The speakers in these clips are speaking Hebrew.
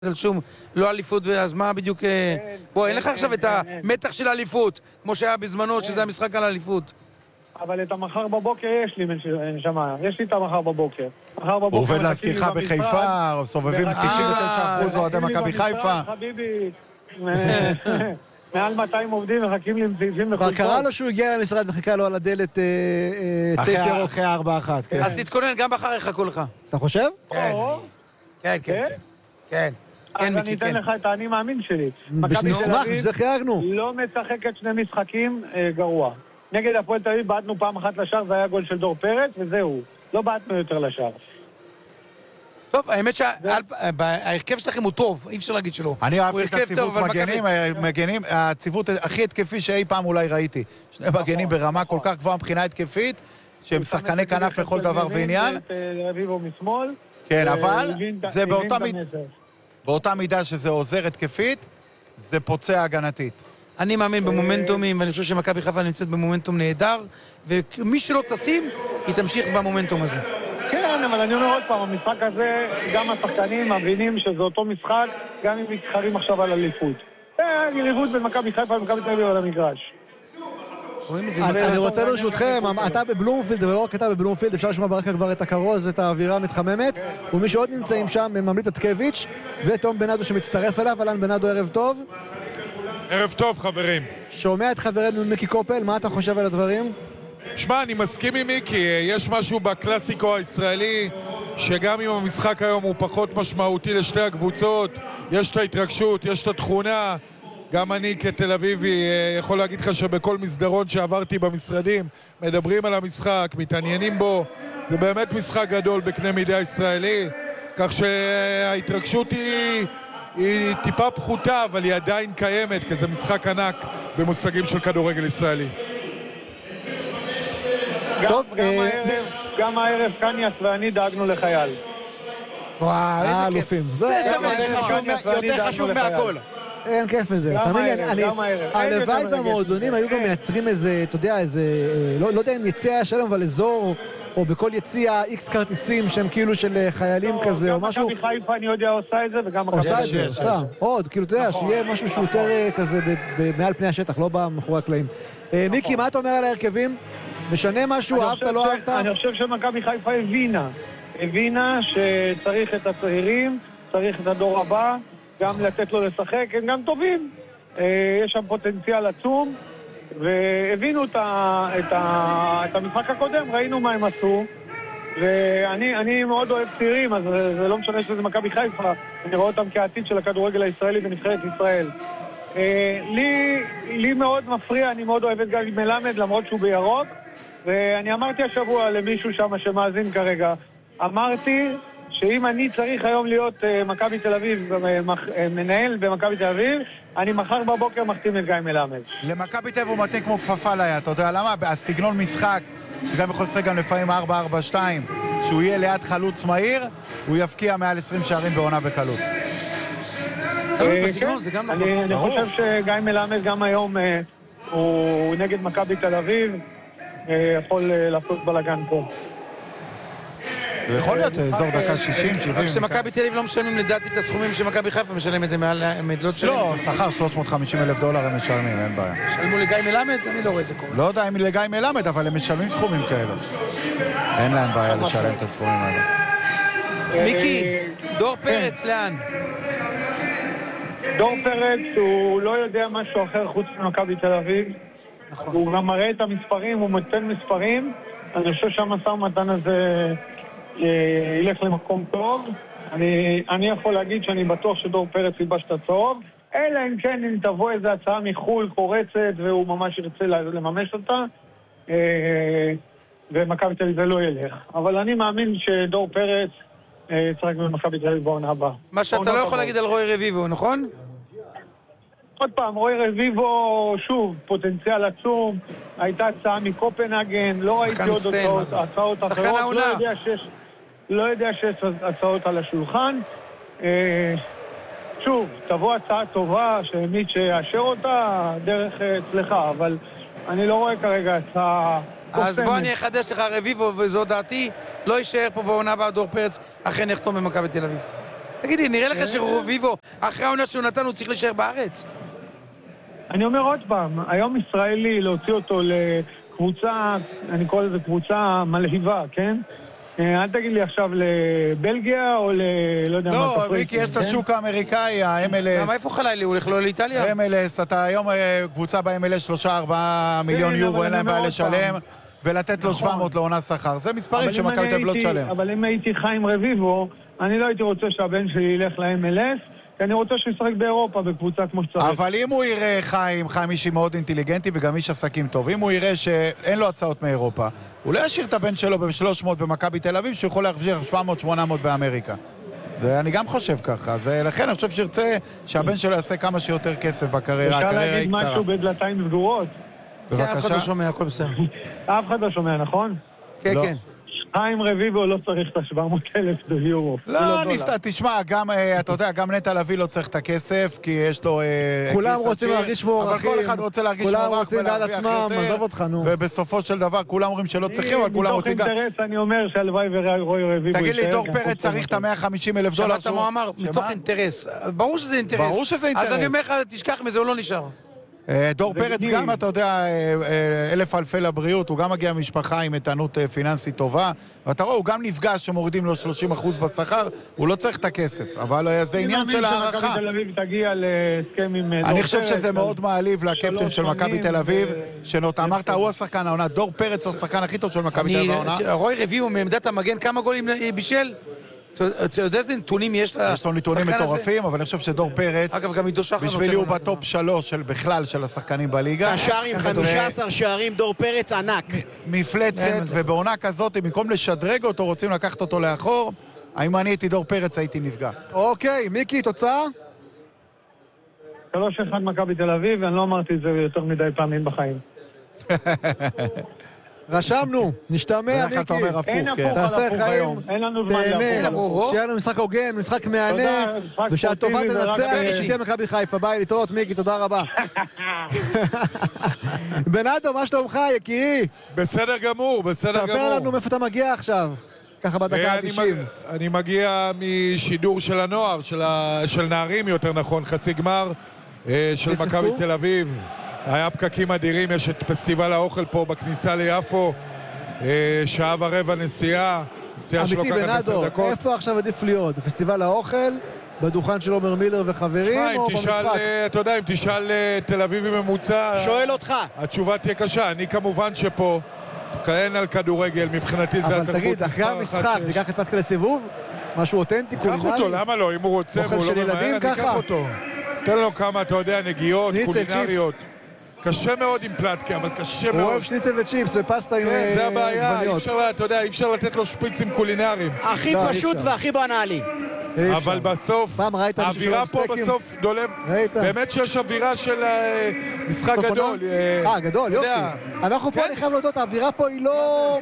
על שום לא אליפות, אז מה בדיוק... בוא, אין לך עכשיו את המתח של האליפות, כמו שהיה בזמנו, שזה המשחק על האליפות. אבל את המחר בבוקר יש לי, נשמה, יש לי את המחר בבוקר. הוא עובד להזכירך בחיפה, סובבים 99% אוהדי מכבי חיפה. חביבי, מעל 200 עובדים מחכים לי עם צעיפים לחולצות. כבר קרא לו שהוא הגיע למשרד וחיכה לו על הדלת צעיף ירוק. אחרי 4-1. אז תתכונן, גם מחר יחכו לך. אתה חושב? כן. אז אני אתן לך את האני מאמין שלי. נשמח, שזה חייגנו. לא משחקת שני משחקים גרוע. נגד הפועל תל אביב בעטנו פעם אחת לשער, זה היה גול של דור פרץ, וזהו. לא בעטנו יותר לשער. טוב, האמת שההרכב שלכם הוא טוב, אי אפשר להגיד שלא. אני אהבתי את הציבות מגנים, הציבות הכי התקפי שאי פעם אולי ראיתי. שני מגנים ברמה כל כך גבוהה מבחינה התקפית, שהם שחקני כנף לכל דבר ועניין. רביבו משמאל. כן, אבל זה באותה מידה שזה עוזר התקפית, זה פוצע הגנתית. אני מאמין במומנטומים, ואני חושב שמכבי חיפה נמצאת במומנטום נהדר, ומי שלא תשים, היא תמשיך במומנטום הזה. כן, אבל אני אומר עוד פעם, המשחק הזה, גם השחקנים מבינים שזה אותו משחק, גם אם מתחרים עכשיו על אליפות. אליפות בין מכבי חיפה ומכבי תל אביב על המגרש. אני רוצה ברשותכם, אתה בבלומפילד, ולא רק אתה בבלומפילד, אפשר לשמוע ברקע כבר את הכרוז ואת האווירה המתחממת, ומי שעוד נמצאים שם, ממליט אטקביץ' ותום בנאדו שמצטרף אליו. אלן בנאדו, ערב טוב. ערב טוב, חברים. שומע את חברנו מיקי קופל, מה אתה חושב על הדברים? שמע, אני מסכים עם מיקי, יש משהו בקלאסיקו הישראלי, שגם אם המשחק היום הוא פחות משמעותי לשתי הקבוצות, יש את ההתרגשות, יש את התכונה. גם אני כתל אביבי יכול להגיד לך שבכל מסדרון שעברתי במשרדים מדברים על המשחק, מתעניינים בו. זה באמת משחק גדול בקנה מידה ישראלי, כך שההתרגשות היא טיפה פחותה, אבל היא עדיין קיימת, כי זה משחק ענק במושגים של כדורגל ישראלי. גם הערב קניאס ואני דאגנו לחייל. וואו, איזה כיף. זה יותר חשוב מהכל. אין כיף בזה. הלוואי והמועדונים היו גם מייצרים איזה, אתה יודע, איזה, לא יודע אם יציע היה שלם, אבל אזור, או בכל יציע איקס כרטיסים שהם כאילו של חיילים כזה, או משהו. גם מכבי חיפה אני יודע עושה את זה, וגם מכבי עושה את זה, עושה. עוד, כאילו, אתה יודע, שיהיה משהו שהוא יותר כזה מעל פני השטח, לא מאחורי הקלעים. מיקי, מה אתה אומר על ההרכבים? משנה משהו, אהבת, לא אהבת? אני חושב שמכבי חיפה הבינה שצריך את הצעירים, צריך את הדור הבא, גם לתת לו לשחק, הם גם טובים. יש שם פוטנציאל עצום, והבינו את המשחק הקודם, ראינו מה הם עשו, ואני מאוד אוהב צעירים, אז זה לא משנה שזה מכבי חיפה, אני רואה אותם כעתיד של הכדורגל הישראלי בנבחרת ישראל. לי מאוד מפריע, אני מאוד אוהב את גיא מלמד, למרות שהוא בירוק, ואני אמרתי השבוע למישהו שם שמאזין כרגע, אמרתי שאם אני צריך היום להיות מכבי תל אביב, מנהל במכבי תל אביב, אני מחר בבוקר מחתים את גיא מלמד. למכבי תל אביב הוא מתאים כמו כפפה ליד, אתה יודע למה? הסגנון משחק, גם יכול לשחק גם לפעמים 4-4-2, שהוא יהיה ליד חלוץ מהיר, הוא יפקיע מעל 20 שערים בעונה בקלוץ. אני חושב שגיא מלמד גם היום הוא נגד מכבי תל אביב, יכול לעשות בלגן פה. זה יכול להיות אזור דקה 60-70. רק שמכבי תל אביב לא משלמים לדעתי את הסכומים שמכבי חיפה משלם את זה מעל המדלות שלהם. לא, שכר $350,000 הם משלמים, אין בעיה. שלמו לגיא מלמד? אני לא רואה את זה קורה. לא יודע אם לגיא מלמד, אבל הם משלמים סכומים כאלו. אין להם בעיה לשלם את הסכומים האלה. מיקי, דור פרץ, לאן? דור פרץ הוא לא יודע משהו אחר חוץ ממכבי תל אביב. הוא גם מראה את המספרים, הוא מוצן מספרים. אני חושב שהמשא ומתן הזה ילך למקום טוב. אני יכול להגיד שאני בטוח שדור פרץ ילבש את הצהוב, אלא אם כן אם תבוא איזו הצעה מחול קורצת והוא ממש ירצה לממש אותה, ומכבי תל אביב זה לא ילך. אבל אני מאמין שדור פרץ יצחק במכבי תל אביב בעונה הבאה. מה שאתה לא יכול להגיד על רוי רביבו, נכון? עוד פעם, רוי רביבו, שוב, פוטנציאל עצום, הייתה הצעה מקופנהגן, לא ראיתי עוד הצעות אחרות, לא יודע שיש הצעות על השולחן. שוב, תבוא הצעה טובה, שמי שיאשר אותה, דרך אצלך, אבל אני לא רואה כרגע הצעה קופנת. אז בוא אני אחדש לך, רביבו, וזו דעתי, לא יישאר פה בעונה הבאה דור פרץ, אכן יחתום במכבי תל אביב. תגידי, נראה לך שרביבו, אחרי העונה שהוא נתן, הוא צריך להישאר בארץ? אני אומר עוד פעם, היום ישראלי להוציא אותו לקבוצה, אני קורא לזה קבוצה מלהיבה, כן? אל תגיד לי עכשיו לבלגיה או לא יודע מה. לא, מיקי, יש את השוק האמריקאי, ה-MLS. למה איפה חלילי? הוא הולך לו לאיטליה? MLS, אתה היום קבוצה ב-MLS 3-4 מיליון יורו, אין להם בעיה לשלם, ולתת לו 700 לעונה שכר. זה מספרים שמכבי תל אביב לא תשלם. אבל אם הייתי חיים רביבו, אני לא הייתי רוצה שהבן שלי ילך ל-MLS, כי אני רוצה שהוא ישחק באירופה בקבוצה כמו שצריך. אבל אם הוא יראה חיים אישי מאוד אינטליגנטי וגם איש עסקים טוב, אם הוא יראה שאין לו הצעות מאירופה, הוא לא ישאיר את הבן שלו ב-300 במכבי תל אביב, שהוא יכול להחזיר 700-800 באמריקה. ואני גם חושב ככה, ולכן אני חושב שירצה שהבן שלו יעשה כמה שיותר כסף בקריירה, הקריירה היא קצרה. אפשר להגיד משהו בדלתיים סגורות? בבקשה. אף אחד לא שומע, הכל בסדר. אף אחד לא שומע, נכון? כן, כן. חיים רביבו לא צריך את ה-700,000 יורו. לא, תשמע, אתה יודע, גם נטע לביא לא צריך את הכסף, כי יש לו... כולם רוצים להרגיש מוערכים. אבל כל אחד רוצה להרגיש כולם מוערך רוצים בעד עצמם, עזוב אותך, נו. ובסופו של דבר כולם אומרים שלא צריכים, אבל כולם רוצים גם... מתוך אינטרס אני אומר שהלוואי ורוי רביבו... תגיד לי, דור פרץ צריך את $150,000. שמעת מה הוא אמר? מתוך אינטרס. ברור שזה אינטרס. ברור שזה אינטרס. אז אני אומר לך, תשכח מזה, הוא לא נשאר. דור פרץ גם, אתה יודע, 1,000 אלפי לבריאות, הוא גם מגיע ממשפחה עם איתנות פיננסית טובה, ואתה רואה, הוא גם נפגש שמורידים לו 30% בשכר, הוא לא צריך את הכסף, אבל זה עניין של הערכה. מכבי תל אביב תגיע להסכם עם דור פרץ. אני חושב שזה מאוד מעליב לקפטן של מכבי תל אביב, אמרת, הוא השחקן העונה, דור פרץ הוא השחקן הכי טוב של מכבי תל אביב העונה. רוי רביבו מעמדת המגן, כמה גולים בישל? אתה יודע איזה נתונים יש לשחקן הזה? יש לו נתונים מטורפים, אבל אני חושב שדור פרץ, אגב, גם עידו שחר בשבילי הוא בטופ 3 בכלל של השחקנים בליגה. השער עם 15 שערים, דור פרץ ענק. מפלצת, ובעונה כזאת, במקום לשדרג אותו, רוצים לקחת אותו לאחור. אם אני הייתי דור פרץ, הייתי נפגע. אוקיי, מיקי, תוצאה? 3-1 מכבי תל אביב, ואני לא אמרתי את זה יותר מדי פעמים בחיים. רשמנו, נשתמע, מיקי. אתה אומר הפוך, כן. תעשה חיים, אין לנו זמן להפוך. שיהיה לנו משחק הוגן, משחק מהנה, ושהטובה תנצח, ושתהיה מכבי חיפה. ביי, להתראות, מיקי, תודה רבה. בנאדו, מה שלומך, יקירי? בסדר גמור, בסדר גמור. ספר לנו מאיפה אתה מגיע עכשיו, ככה בדקה ה-90. אני מגיע משידור של הנוער, של נערים יותר נכון, חצי גמר של מכבי תל אביב. היה פקקים אדירים, יש את פסטיבל האוכל פה בכניסה ליפו, 1.25 שעה נסיעה שלוקחת 10 דקות. איפה עכשיו עדיף להיות? בפסטיבל האוכל, בדוכן של עומר מילר וחברים, או במשחק? אתה יודע, אם תשאל תל אביבי ממוצע, שואל אותך. התשובה תהיה קשה. אני כמובן שפה, כאן על כדורגל, מבחינתי זה התרבות. אבל תגיד, אחרי המשחק, ניקח את פתקה לסיבוב? משהו אותנטי, קח אותו, למה לא? אם הוא רוצה והוא לא ממהר, אני אקח אותו. תן לו כמה, אתה יודע, נגיעות, קולינריות. קשה מאוד עם פלטקה, אבל קשה מאוד. הוא אוהב שניצל וצ'יפס ופסטה עם עגבניות. זה הבעיה, אי אפשר לתת לו שפיצים קולינריים. הכי פשוט והכי בנאלי. אבל בסוף, האווירה פה בסוף דולב, באמת שיש אווירה של משחק גדול. גדול, יופי. אנחנו פה, אני חייב להודות, האווירה פה היא לא...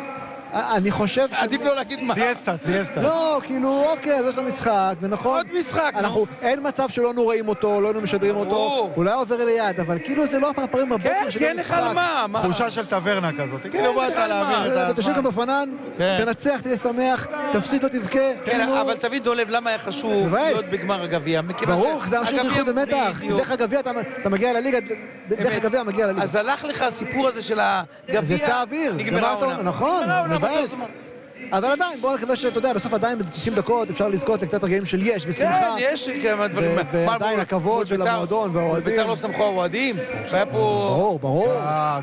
אני חושב ש... עדיף לא להגיד מה. סייסטה. לא, כאילו, אוקיי, אז יש לנו משחק, ונכון... עוד משחק, נו. אין מצב שלא היינו רואים אותו, לא היינו משדרים אותו, אולי עובר ליד, אבל כאילו זה לא הפעמים בבוקר של המשחק. כן, לך על מה? תחושה של טברנה כזאת. כאילו באת להעביר את תשאיר כאן בפנן, תנצח, תהיה שמח, תפסיד, לא תבכה. כן, אבל תבין דולב, למה היה חשוב להיות בגמר הגביע? ברור, זה אנשים תלכו במתח. דרך הגביע אתה מגיע לליגה, דרך הגביע מגיע לליגה. אז הלך לך הסיפור הזה של הגביע. זה צע אוויר, נכון, מבאס. אבל עדיין, בואו נקווה שאתה יודע, בסוף עדיין ב-90 דקות אפשר לזכות לקצת רגעים של יש ושמחה. כן, יש כמה דברים. ועדיין הכבוד של המועדון והאוהדים. בית"ר לא סמכו האוהדים. היה פה... ברור.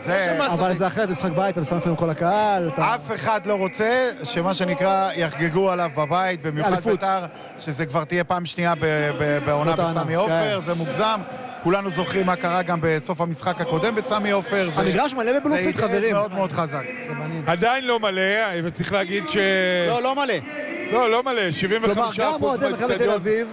אבל זה אחרת, זה משחק בית, אתה מסיים עם כל הקהל. אף אחד לא רוצה שמה שנקרא יחגגו עליו בבית, במיוחד בית"ר, שזה כבר תהיה פעם שנייה בעונה בסמי עופר, זה מוגזם. כולנו זוכרים מה קרה גם בסוף המשחק הקודם בסמי עופר. המגרש מלא בבלומפילד, חברים. זה מאוד מאוד חזק. עדיין לא מלא, וצריך להגיד ש... לא מלא. לא מלא, 75% כלומר, גם אוהדי מכבי תל אביב.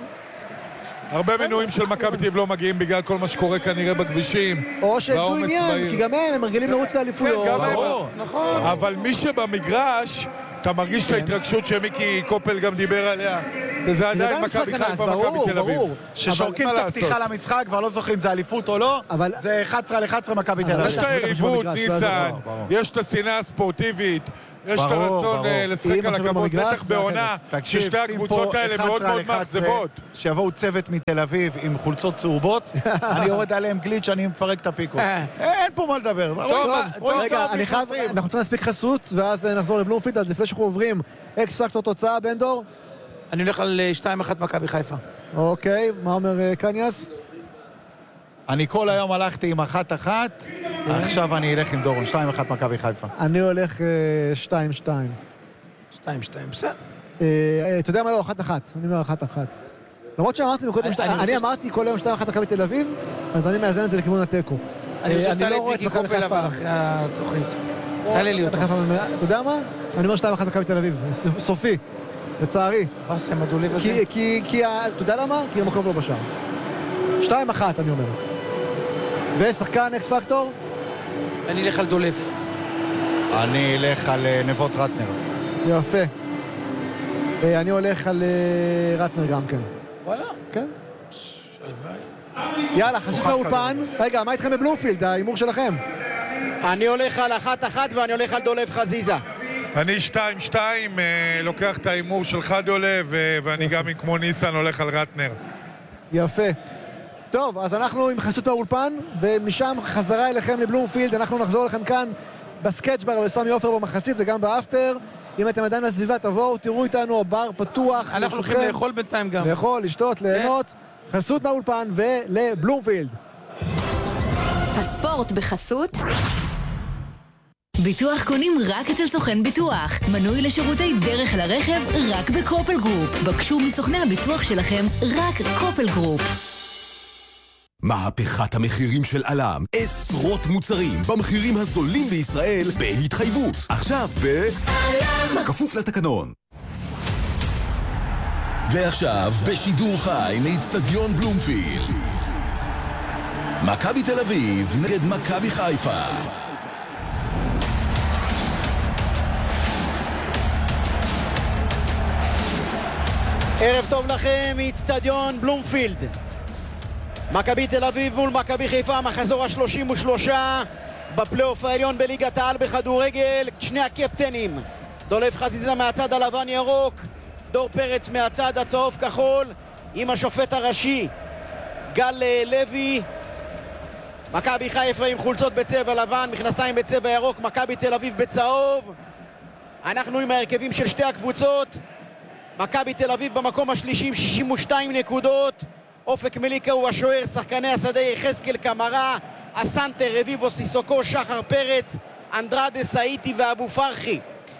הרבה מנויים של מכבי תל אביב לא מגיעים בגלל כל מה שקורה כנראה בכבישים. או שאיזו עניין, כי גם הם מרגילים לרוץ לאליפויות. כן, גם הם. נכון. אבל מי שבמגרש, אתה מרגיש את ההתרגשות שמיקי קופל גם דיבר עליה. וזה עדיין מכבי חיפה, מכבי תל אביב. ששורקים את הפתיחה למשחק, כבר לא זוכרים זה אליפות או לא, זה 11-11 מכבי תל אביב. יש את היריבות, ניסן, יש את השנאה הספורטיבית, יש את הרצון לשחק על הכבוד, בטח בעונה ששתי הקבוצות האלה מאוד מאוד מאכזבות. שיבואו צוות מתל אביב עם חולצות צהובות, אני יורד עליהם גליץ', אני מפרק את הפיקות. אין פה מה לדבר. רגע, אנחנו רוצים להספיק חסות, ואז נחזור לבלומפילד, אז לפני שאנחנו עוברים, אקס פקטור תוצאה, בן דור? אני הולך על 2-1 מכבי חיפה. אוקיי, מה אומר קניאס? אני כל היום הלכתי עם 1-1, עכשיו אני אלך עם דורון, 2-1 מכבי חיפה. אני הולך 2-2. 2-2, בסדר. אתה יודע מה לא? 1-1. אני אומר 1-1. למרות שאמרתי מקודם, אני אמרתי כל היום 2-1 מכבי תל אביב, אז אני מאזן את זה לכיוון התיקו. אני חושב שתעלה את מיקי קופל אבל אחרי התוכנית. תעלה לי אותו. אתה יודע מה? אני אומר 2-1 מכבי תל אביב. סופי. לצערי. פסם הדוליב הזה. כי אתה יודע למה? כי המקום לא בשער. 2-1 אני אומר. ושחקן אקס פקטור? אני אלך על דולף. אני אלך על נבות רטנר. יפה. אני הולך על רטנר גם כן. וואלה. כן. יאללה, חסות לאולפן. רגע, מה איתכם בבלומפילד? ההימור שלכם. אני הולך על 1-1 ואני הולך על דולב חזיזה. אני 2-2, לוקח את ההימור שלך דולב, ואני גם כמו ניסן הולך על רטנר. יפה. טוב, אז אנחנו עם חסות האולפן, ומשם חזרה אליכם לבלומפילד. אנחנו נחזור לכם כאן בסקץ' בר בסמי עופר במחצית וגם באפטר. אם אתם עדיין בסביבה, תבואו, תראו איתנו, הבר פתוח. אנחנו הולכים לאכול בינתיים גם. לאכול, לשתות, ליהנות. חסות מהאולפן ולבלומפילד. הספורט בחסות ביטוח קונים רק אצל סוכן ביטוח. מנוי לשירותי דרך לרכב רק בקופל גרופ. בקשו מסוכני הביטוח שלכם רק קופל גרופ. מהפכת המחירים של אלם, עשרות מוצרים במחירים הזולים בישראל בהתחייבות. עכשיו אלם, כפוף לתקנון. ועכשיו בשידור חי מאצטדיון בלומפילד, מכבי תל אביב נגד מכבי חיפה. ערב טוב לכם מאצטדיון בלומפילד. מכבי תל אביב מול מכבי חיפה, מחזור ה-33 בפלייאוף העליון בליגת העל בכדורגל. שני הקפטנים, דולב חזיזה מהצד הלבן ירוק, דור פרץ מהצד הצהוב כחול, עם השופט הראשי גל לוי. מכבי חיפה עם חולצות בצבע לבן, מכנסיים בצבע ירוק, מכבי תל אביב בצהוב. אנחנו עם ההרכבים של שתי הקבוצות. מכבי תל אביב במקום השלישי עם 62 נקודות. אופק מליקה הוא השוער, שחקני השדה יחזקאל קמרה, אסנטר, רביבו סיסוקו, שחר פרץ, אנדרדה סאיטי ואבו פרחי.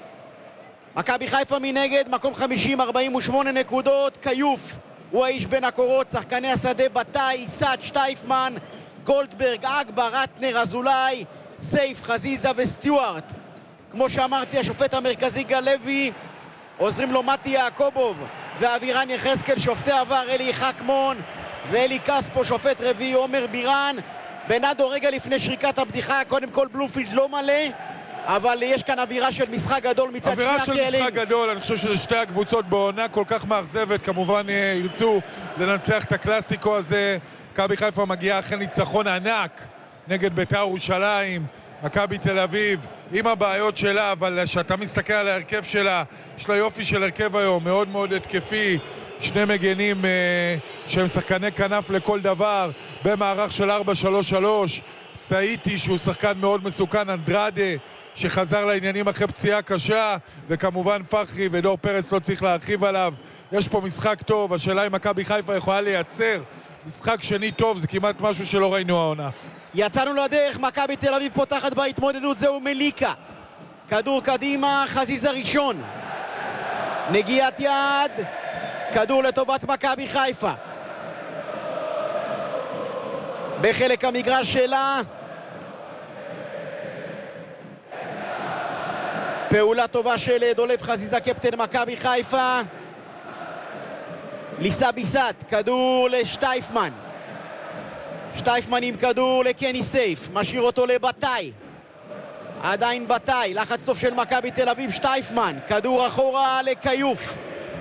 מכבי חיפה מנגד, מקום 50, 48 נקודות. קיוף הוא האיש בין הקורות, שחקני השדה בתאי, סאט, שטייפמן, גולדברג, אגבר, רטנר, אזולאי, סייף, חזיזה וסטיוארט. כמו שאמרתי, השופט המרכזי גל לוי, עוזרים לו מתי יעקובוב ואבירן יחזקאל, שופטי עבר אלי חכמון ואלי קספו, שופט רביעי עומר בירן. בנאדו, רגע לפני שריקת הבדיחה, קודם כל בלומפילד לא מלא, אבל יש כאן אווירה של משחק גדול מצד שני הקהלים. אווירה של משחק גדול, אני חושב שזה שתי הקבוצות בעונה כל כך מאכזבת, כמובן ירצו לנצח את הקלאסיקו הזה. מכבי חיפה מגיעה אחרי ניצחון ענק נגד בית"ר ירושלים. מכבי תל אביב עם הבעיות שלה, אבל כשאתה מסתכל על ההרכב שלה, יש לה יופי של הרכב היום, מאוד מאוד התקפי, שני מגנים שהם שחקני כנף לכל דבר, במערך של 4-3-3, סאיטי שהוא שחקן מאוד מסוכן, אנדרדה שחזר לעניינים אחרי פציעה קשה, וכמובן פרחי ודור פרץ לא צריך להרחיב עליו. יש פה משחק טוב, השאלה אם מכבי חיפה יכולה לייצר משחק שני טוב, זה כמעט משהו שלא ראינו העונה. יצאנו לדרך, מכבי תל אביב פותחת בהתמודדות, זהו מליקה. כדור קדימה, חזיזה ראשון. נגיעת יד, כדור לטובת מכבי חיפה. בחלק המגרש שלה. פעולה טובה של דולב חזיזה, קפטן מכבי חיפה. ליסה ביסת, כדור לשטייפמן. שטייפמן עם כדור לקני סייף, משאיר אותו לבטאי. עדיין בטאי, לחץ טוב של מכבי תל אביב, שטייפמן, כדור אחורה לקיוף.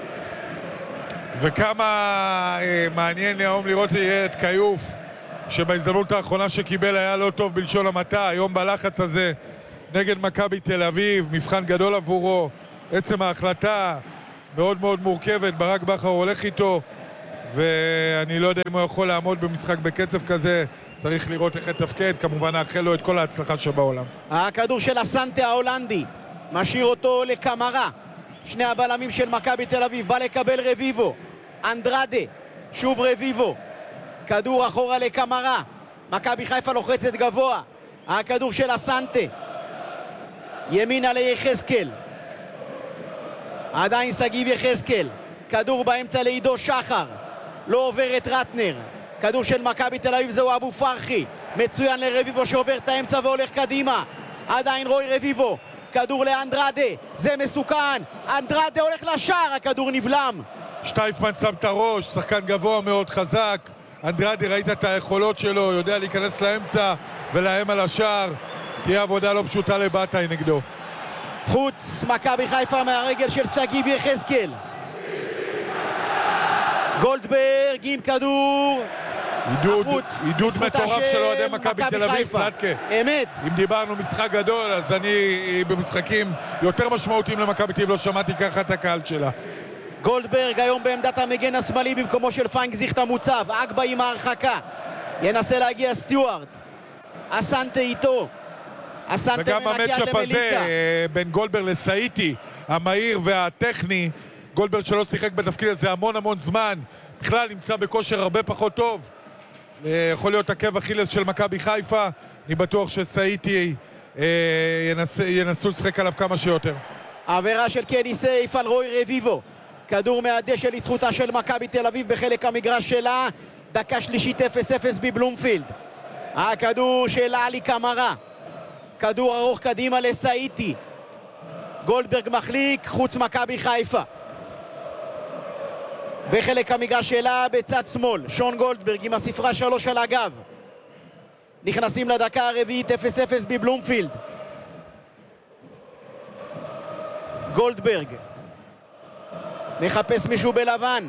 וכמה מעניין היום לראות את קיוף, שבהזדמנות האחרונה שקיבל היה לא טוב בלשון המעטה, היום בלחץ הזה נגד מכבי תל אביב, מבחן גדול עבורו. עצם ההחלטה מאוד מאוד מורכבת, ברק בכר הולך איתו, ואני לא יודע אם הוא יכול לעמוד במשחק בקצב כזה. צריך לראות איך לתפקד, כמובן נאחל לו את כל ההצלחה שבעולם. הכדור של הסנטה ההולנדי, משאיר אותו לקמרה. שני הבלמים של מכבי תל אביב, בא לקבל רביבו. אנדרדה, שוב רביבו. כדור אחורה לקמרה. מכבי חיפה לוחצת גבוה. הכדור של הסנטה. ימינה ליחזקאל. עדיין סגיב יחזקאל. כדור באמצע לעידו שחר. לא עובר את רטנר. כדור של מכבי תל אביב זהו אבו פרחי. מצוין לרביבו שעובר את האמצע והולך קדימה. עדיין רוי רביבו. כדור לאנדרדה. זה מסוכן. אנדרדה הולך לשער. הכדור נבלם. שטייפמן שם את הראש, שחקן גבוה מאוד חזק. אנדרדה, ראית את היכולות שלו, יודע להיכנס לאמצע ולהם על השער. תהיה עבודה לא פשוטה לבטאי נגדו. חוץ מכבי חיפה מהרגל של סגיב יחזקאל. גולדברג עם כדור. עידוד מטורף של אוהדי מכבי תל אביב, פלטקה. אמת. אם דיברנו משחק גדול, אז אני במשחקים יותר משמעותיים למכבי תל אביב לא שמעתי ככה את הקהל שלה. גולדברג היום בעמדת המגן השמאלי במקומו של פיינגזיכט המוצב. אגבה עם ההרחקה. ינסה להגיע סטיוארט. אסנטה איתו. וגם המצ'אפ הזה בין גולדברג לסאיטי, המהיר והטכני, גולדברג שלא שיחק בתפקיד הזה המון המון זמן, בכלל נמצא בכושר הרבה פחות טוב, יכול להיות עקב אכילס של מכבי חיפה. אני בטוח שסאיטי ינסו לשחק עליו כמה שיותר. עבירה של קני סייף על רוי רביבו. כדור מהדשא לזכותה של מכבי תל אביב בחלק המגרש שלה. דקה שלישית 0-0 בבלומפילד. הכדור של עלי קמרה. כדור ארוך קדימה לסאיטי. גולדברג מחליק, חוץ מכבי חיפה. בחלק המגרש שלה בצד שמאל. שון גולדברג עם הספרה 3 על הגב. נכנסים לדקה הרביעית 0-0 בבלומפילד. גולדברג מחפש מישהו בלבן.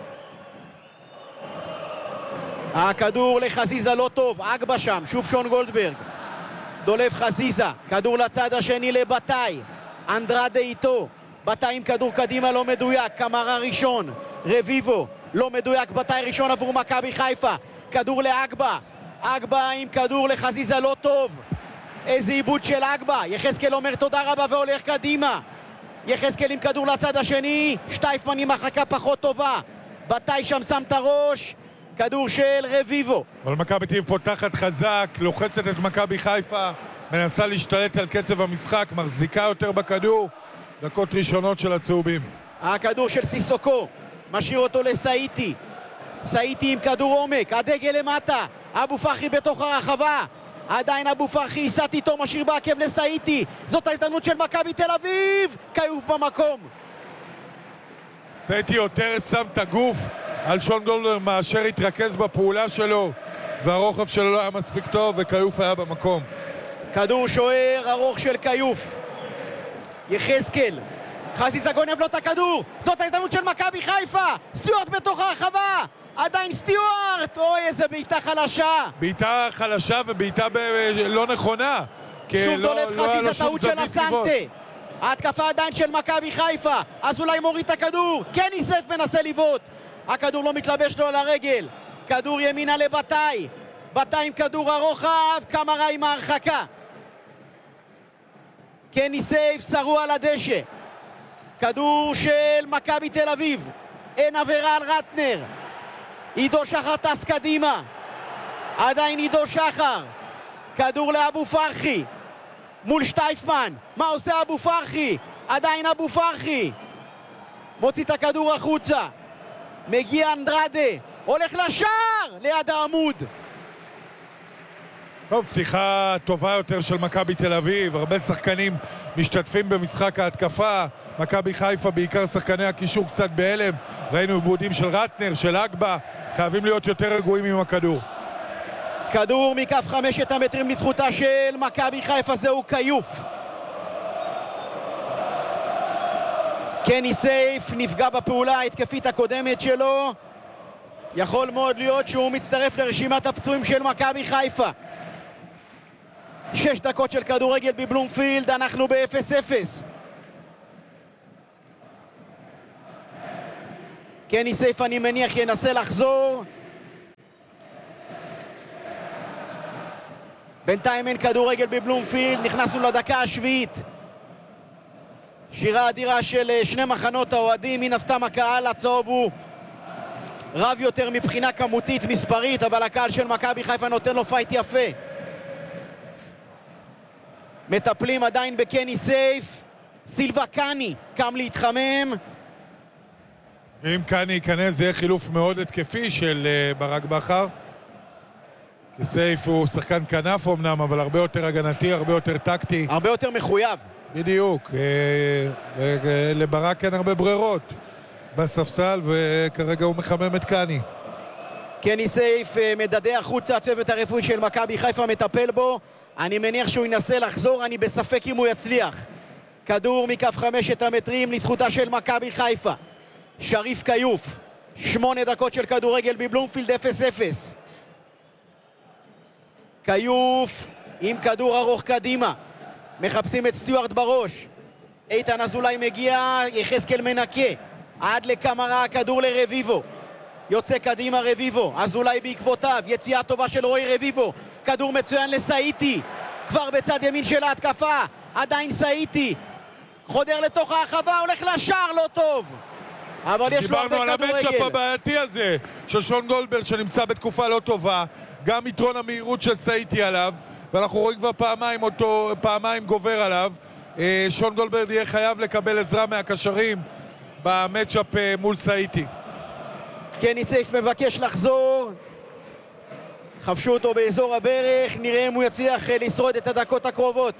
הכדור לחזיזה לא טוב. אגבה שם, שוב שון גולדברג. דולף חזיזה, כדור לצד השני לבטאי. אנדרדה איתו. בטאי עם כדור קדימה לא מדויק. קמרה ראשון. רביבו לא מדויק. בטאי ראשון עבור מכבי חיפה. כדור לאגבה. אגבה עם כדור לחזיזה לא טוב. איזה עיבוד של אגבה. יחזקאל אומר תודה רבה והולך קדימה. יחזקאל עם כדור לצד השני. שטייפמן עם הרחקה פחות טובה. בטאי שם שם את הראש. כדור של רביבו. אבל מכבי תל אביב פותחת חזק, לוחצת את מכבי חיפה, מנסה להשתלט על קצב המשחק, מחזיקה יותר בכדור. דקות ראשונות של הצהובים. הכדור של סיסוקו, משאיר אותו לסאיטי. סאיטי עם כדור עומק, הדגל למטה. אבו פרחי בתוך הרחבה. עדיין אבו פרחי ייסת איתו, משאיר בעקב לסאיטי. זאת ההזדמנות של מכבי תל אביב. קיוף במקום. סאיטי יותר שם את הגוף על שון גולדברג מאשר התרכז בפעולה שלו, והרוחב שלו לא היה מספיק טוב, וקיוף היה במקום. כדור שוער ארוך של קיוף. יחזקאל, חזיזה גונב לו את הכדור. זאת ההזדמנות של מכבי חיפה. סטיוארט בתוך הרחבה. עדיין סטיוארט. אוי, איזה בעיטה חלשה. בעיטה חלשה ובעיטה לא נכונה. שוב דולף חזיזה, טעות של הסנטה. ההתקפה עדיין של מכבי חיפה. אז אולי מוריד את הכדור. קני סייף מנסה לבעוט. הכדור לא מתלבש לו על הרגל. כדור ימינה לבטאי. בטאי עם כדור הרוחב. קמרה עם ההרחקה. קני סייף שרו על הדשא. כדור של מכבי תל אביב. אין עבירה על רטנר. עידו שחר טס קדימה. עדיין עידו שחר. כדור לאבו פרחי. מול שטייפמן. מה עושה אבו פרחי? עדיין אבו פרחי. מוציא את הכדור החוצה. מגיע אנדרדה. הולך לשער ליד העמוד. טוב, פתיחה טובה יותר של מכבי תל אביב. הרבה שחקנים משתתפים במשחק ההתקפה. מכבי חיפה, בעיקר שחקני הקישור, קצת בהלם. ראינו עיבודים של רטנר, של אגבה. חייבים להיות יותר רגועים עם הכדור. כדור מכף 5 המטרים לזכותה של מכבי חיפה, זהו קיוף. קני סייף נפגע בפעולה ההתקפית הקודמת שלו. יכול מאוד להיות שהוא מצטרף לרשימת הפצועים של מכבי חיפה. 6 דקות של כדורגל בבלומפילד, אנחנו ב-0-0. קני סייף אני מניח ינסה לחזור. בינתיים אין כדורגל בבלומפילד, נכנסנו לדקה השביעית. שירה אדירה של שני מחנות האוהדים, מן הסתם הקהל הצהוב הוא רב יותר מבחינה כמותית מספרית, אבל הקהל של מכבי חיפה נותן לו פייט יפה. מטפלים עדיין בקני סייף, סילבה קני קם להתחמם. ואם קני ייכנס זה יהיה חילוף מאוד התקפי של ברק בכר. סייף הוא שחקן כנף אמנם, אבל הרבה יותר הגנתי, הרבה יותר טקטי. הרבה יותר מחויב. בדיוק. לברק אין הרבה ברירות בספסל, וכרגע הוא מחמם את קני. קני סייף מדדה החוצה, הצוות הרפואי של מכבי חיפה מטפל בו. אני מניח שהוא ינסה לחזור, אני בספק אם הוא יצליח. כדור מכף 5 המטרים לזכותה של מכבי חיפה. שריף קיוף, 8 דקות של כדורגל בבלומפילד, 0-0. קיוף עם כדור ארוך קדימה, מחפשים את סטיוארט בראש. איתן אזולאי מגיע, יחזקאל מנקה עד לקמרה, הכדור לרביבו, יוצא קדימה רביבו, אזולאי בעקבותיו, יציאה טובה של רוי רביבו, כדור מצוין לסאיטי, כבר בצד ימין של ההתקפה, עדיין סאיטי חודר לתוך הרחבה, הולך לשער, לא טוב, אבל יש לו הרבה כדורגל. דיברנו על המצ'אפ הבעייתי הזה של שון גולדברג שנמצא בתקופה לא טובה, גם יתרון המהירות של סאיטי עליו, ואנחנו רואים כבר פעמיים גובר עליו. שון גולדברג יהיה חייב לקבל עזרה מהקשרים במצ'אפ מול סאיטי. קני סייף מבקש לחזור, חפשו אותו באזור הברך, נראה אם הוא יצליח לשרוד את הדקות הקרובות.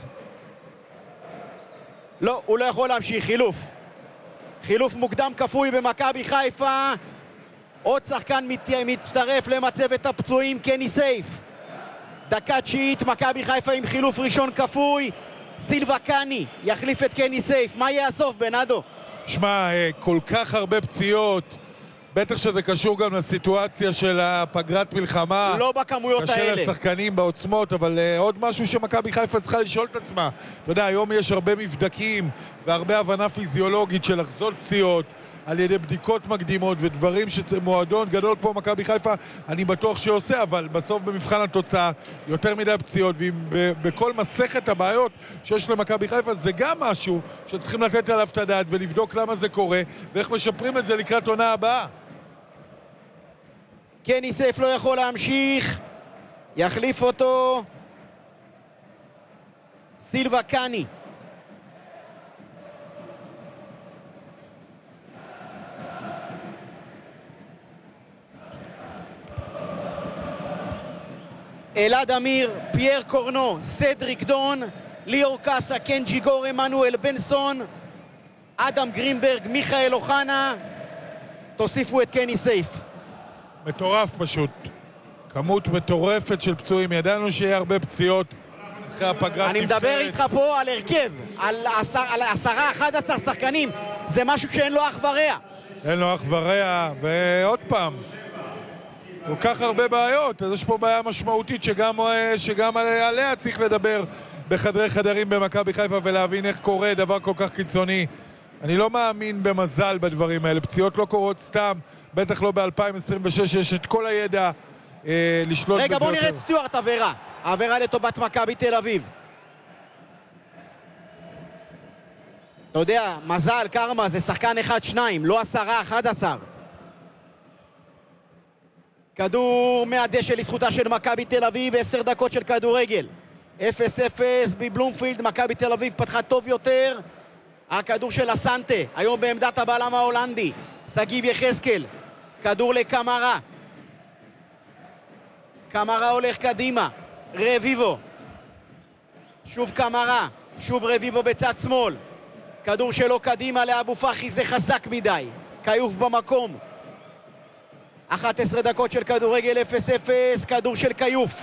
לא, הוא לא יכול להמשיך. חילוף מוקדם כפוי במכבי חיפה, עוד שחקן מצטרף למצבת הפצועים, קני סייף. דקה 9, מכבי חיפה עם חילוף ראשון כפוי, סילבה קני יחליף את קני סייף. מה יהיה הסוף, בנאדו? שמע, כל כך הרבה פציעות, בטח שזה קשור גם לסיטואציה של הפגרת מלחמה. לא בכמויות האלה. קשה לשחקנים בעוצמות, אבל עוד משהו שמכבי חיפה צריכה לשאול את עצמה. אתה יודע, היום יש הרבה מבדקים והרבה הבנה פיזיולוגית של לחזות פציעות על ידי בדיקות מקדימות ודברים שמועדון גדול כמו מכבי חיפה אני בטוח שעושה, אבל בסוף במבחן התוצאה יותר מדי פציעות, ובכל מסכת הבעיות שיש למכבי חיפה זה גם משהו שצריכים לתת עליו את הדעת ולבדוק למה זה קורה ואיך משפרים את זה לקראת עונה הבאה. קני סייף לא יכול להמשיך, יחליף אותו סילבה קני. אלעד אמיר, פייר קורנו, סדריק דון, ליאור קאסה, קנג'י גור, אמנואל בנסון, אדם גרינברג, מיכאל אוחנה. תוסיפו את קני סייף. מטורף פשוט, כמות מטורפת של פצועים, ידענו שיהיה הרבה פציעות אחרי הפגרת. אני מדבר איתך פה על הרכב, על 10-11 שחקנים, זה משהו שאין לו אח ורע. אין לו אח ורע, ועוד פעם כל כך הרבה בעיות, אז יש פה בעיה משמעותית שגם עליה צריך לדבר בחדרי חדרים במכבי חיפה ולהבין איך קורה דבר כל כך קיצוני. אני לא מאמין במזל בדברים האלה, פציעות לא קורות סתם, בטח לא ב-2026, יש את כל הידע לשלוט בזה יותר. רגע, בוא נראה את סטיוארט, עבירה לטובת מכבי תל אביב. אתה יודע, מזל, קרמה, זה שחקן 1-2, לא 10-11. כדור מהדשא לזכותה של מכבי תל אביב, 10 דקות של כדורגל. 0-0 בבלומפילד, מכבי תל אביב פתחה טוב יותר. הכדור של הסנטה, היום בעמדת הבלם ההולנדי, סגיב יחזקאל. כדור לקמרה. קמרה הולך קדימה, רביבו. שוב קמרה, שוב רביבו בצד שמאל. כדור שלו קדימה לאבו פחי, זה חזק מדי. קיוף במקום. 11 דקות של כדורגל, 0-0, כדור של קיוף.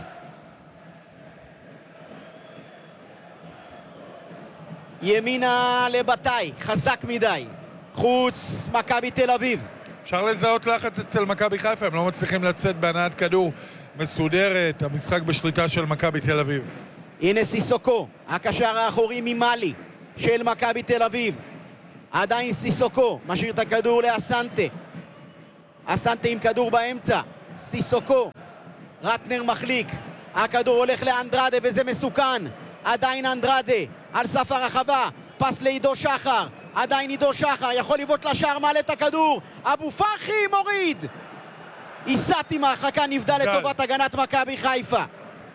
ימינה לבטאי, חזק מדי. חוץ מכבי תל אביב. אפשר לזהות לחץ אצל מכבי חיפה, הם לא מצליחים לצאת בהנעת כדור מסודרת, המשחק בשליטה של מכבי תל אביב. הנה סיסוקו, הקשר האחורי ממאלי של מכבי תל אביב. עדיין סיסוקו, משאיר את הכדור לאסנטה. אסנטה עם כדור באמצע. סיסוקו, רטנר מחליק. הכדור הולך לאנדרדה וזה מסוכן. עדיין אנדרדה, על סף הרחבה. פס לעידו שחר. עדיין עידו שחר, יכול לבעוט לשער, מעלה את הכדור. אבו פרחי מוריד. איסת עם ההרחקה נבדל לטובת הגנת מכבי חיפה.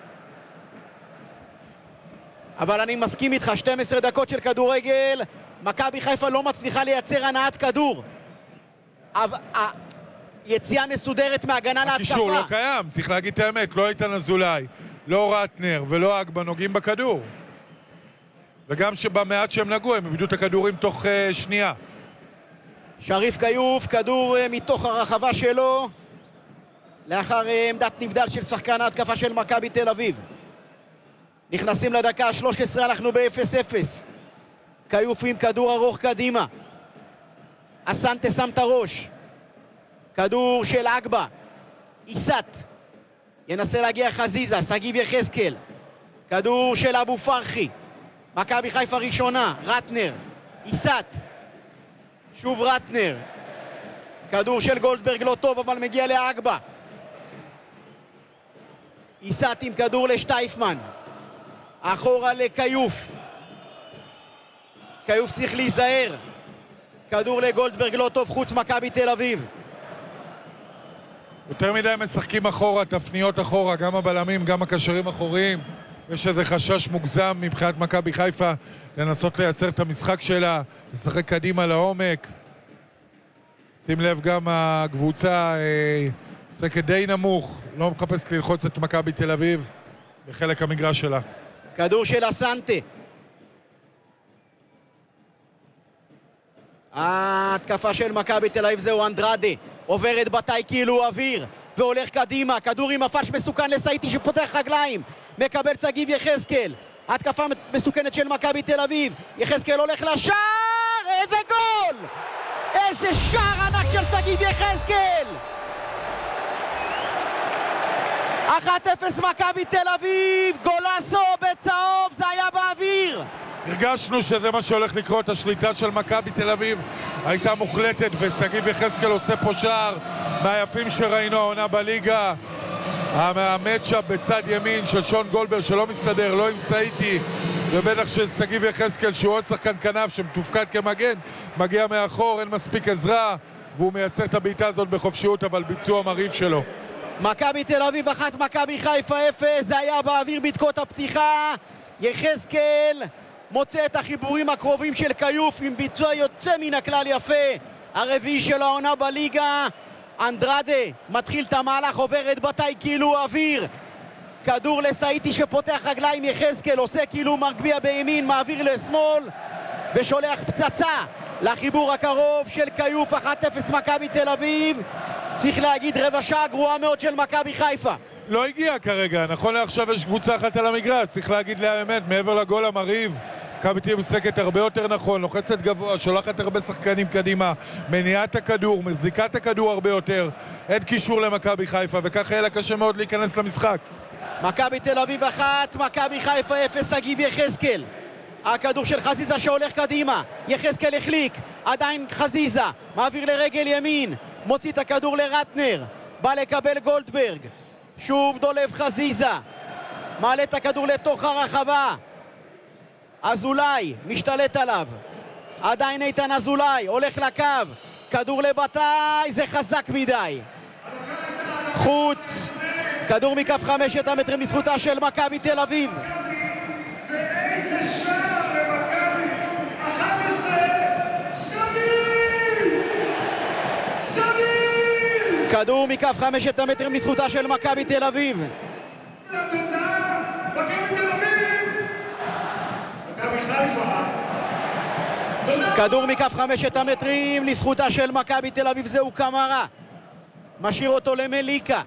אבל אני מסכים איתך, 12 דקות של כדורגל, מכבי חיפה לא מצליחה לייצר הנעת כדור. יציאה מסודרת מהגנה להתקפה. הקישור לא קיים, צריך להגיד את האמת, לא איתן אזולאי, לא רטנר ולא אגבה נוגעים בכדור. וגם שבמעט שהם נגעו, הם איבדו את הכדורים תוך שנייה. שריף קיוף, כדור מתוך הרחבה שלו, לאחר עמדת נבדל של שחקן ההתקפה של מכבי תל אביב. נכנסים לדקה ה-13, אנחנו ב-0-0. קיוף עם כדור ארוך קדימה. אסנטה שם את הראש. כדור של אגבה. איסת. ינסה להגיע חזיזה, סגיב יחזקאל. כדור של אבו פרחי. מכבי חיפה ראשונה, רטנר. איסת. שוב רטנר. כדור של גולדברג לא טוב, אבל מגיע לאגבה. איסת עם כדור לשטייפמן. אחורה לקיוף. קיוף צריך להיזהר. כדור לגולדברג לא טוב, חוץ מכבי תל אביב. יותר מדי משחקים אחורה, תפניות אחורה, גם הבלמים, גם הקשרים אחוריים. יש איזה חשש מוגזם מבחינת מכבי חיפה לנסות לייצר את המשחק שלה, לשחק קדימה לעומק. שים לב, גם הקבוצה משחקת די נמוך, לא מחפשת ללחוץ את מכבי תל אביב בחלק המגרש שלה. כדור של אסנטה. ההתקפה של מכבי תל אביב זהו אנדרדה. עוברת בתאי כאילו אוויר והולך קדימה. כדור עם הפש מסוכן לסייטי שפותח רגליים. מקבל סגיב יחזקאל. התקפה מסוכנת של מכבי תל אביב. יחזקאל הולך לשער. איזה גול! איזה שער ענק של סגיב יחזקאל! 1-0 מכבי תל אביב, גולסו בצהוב, זה היה באוויר. הרגשנו שזה מה שהולך לקרות, השליטה של מכבי תל אביב הייתה מוחלטת, וסגיב יחזקאל עושה פה שער מהיפים שראינו העונה בליגה. המצ'אפ בצד ימין של שון גולדברג שלא מסתדר, לא עם סייטי, ובטח של סגיב יחזקאל שהוא עוד שחקן כנף שמתופקד כמגן, מגיע מאחור, אין מספיק עזרה, והוא מייצר את הבעיטה הזאת בחופשיות, אבל ביצוע מרהיב שלו. מכבי תל אביב 1, מכבי חיפה 0, זה היה באוויר בדקות הפתיחה. יחזקאל מוצא את החיבורים הקרובים של קיוף עם ביצוע יוצא מן הכלל יפה, הרביעי של העונה בליגה. אנדרדה מתחיל את המהלך, עוברת בתאי כאילו אוויר, כדור לסייטי שפותח רגליים. יחזקאל עושה כאילו מגביה בימין, מעביר לשמאל ושולח פצצה לחיבור הקרוב של קיוף. 1-0 מכבי תל אביב. צריך להגיד רבע שעה גרועה מאוד של מכבי חיפה. לא הגיע כרגע, נכון לעכשיו יש קבוצה אחת על המגרש, צריך להגיד לאמת, מעבר לגול המרהיב, מכבי תל אביב משחקת הרבה יותר נכון, לוחצת גבוה, שולחת הרבה שחקנים קדימה, מניעת הכדור, מחזיקת הכדור הרבה יותר, אין קישור למכבי חיפה, וככה יהיה לה קשה מאוד להיכנס למשחק. מכבי תל אביב 1, מכבי חיפה 0, סגיב יחזקאל. הכדור של חזיזה שהולך קדימה, יחזקאל החליק, עדיין חזיזה, מעביר לרגל ימין, מוציא את הכדור לרטנר, בא לקבל גולדברג, שוב דולב חזיזה, מעלה את הכדור לתוך הרחבה. אזולאי משתלט עליו, עדיין איתן אזולאי, הולך לקו, כדור לבתאי, זה חזק מדי. חוץ, כדור מכף 5 מטרים לזכותה של מכבי תל אביב. ואיזה שער למכבי, 11, סדיר! כדור מכף 5 מטרים לזכותה של מכבי תל אביב. והתוצאה, מכבי תל אביב! מכבי חיפה. כדור מכף 5 מטרים לזכותה של מכבי תל אביב, זהו קמרה. משאיר אותו למליקה.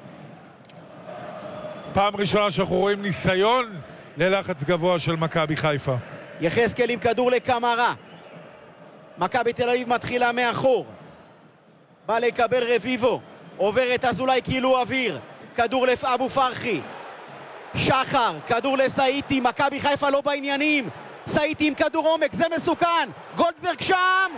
פעם ראשונה שאנחנו רואים ניסיון ללחץ גבוה של מכבי חיפה. יחזקאל עם כדור לקמרה. מכבי תל אביב מתחילה מאחור. בא לקבל רביבו. עובר את אזולאי כאילו אוויר. כדור לאבו פרחי. שחר, כדור לסאיטי, מכבי חיפה לא בעניינים. סאיטי עם כדור עומק, זה מסוכן. גולדברג שם.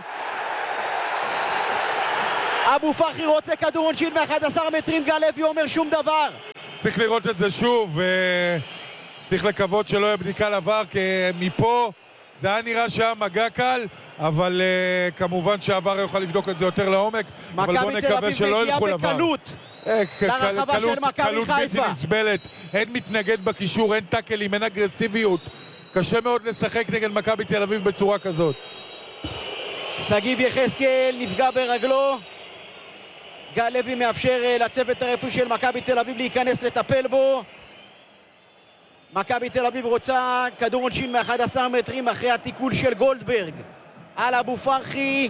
אבו פרחי רוצה כדור עונשין מ-11 מטרים, גל לוי אומר שום דבר. צריך לראות את זה שוב, צריך לקוות שלא יהיה בדיקה לעבר, כי מפה זה היה נראה שהיה מגע קל, אבל כמובן שהעבר יוכל לבדוק את זה יותר לעומק, אבל בוא נקווה שלא ילכו לעבר. מכבי תל אביב מגיעה בקלות לרחבה של מכבי חיפה. בלתי נסבלת, אין מתנגד בקישור, אין טאקלים, אין אגרסיביות. קשה מאוד לשחק נגד מכבי תל אביב בצורה כזאת. שגיב יחזקאל נפגע ברגלו. גל לוי מאפשר לצוות הרפואי של מכבי תל אביב להיכנס לטפל בו. מכבי תל אביב רוצה כדור עונשין מ-11 מטרים אחרי התיקול של גולדברג על אבו פרחי.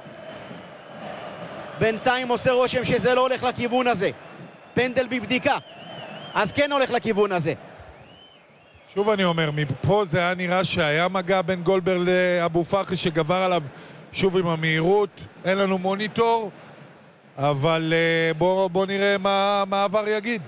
בינתיים עושה רושם שזה לא הולך לכיוון הזה. פנדל בבדיקה, אז כן הולך לכיוון הזה. שוב אני אומר, מפה זה היה נראה שהיה מגע בין גולדברג לאבו פרחי שגבר עליו שוב עם המהירות. אין לנו מוניטור, אבל בוא נראה מה העבר יגיד.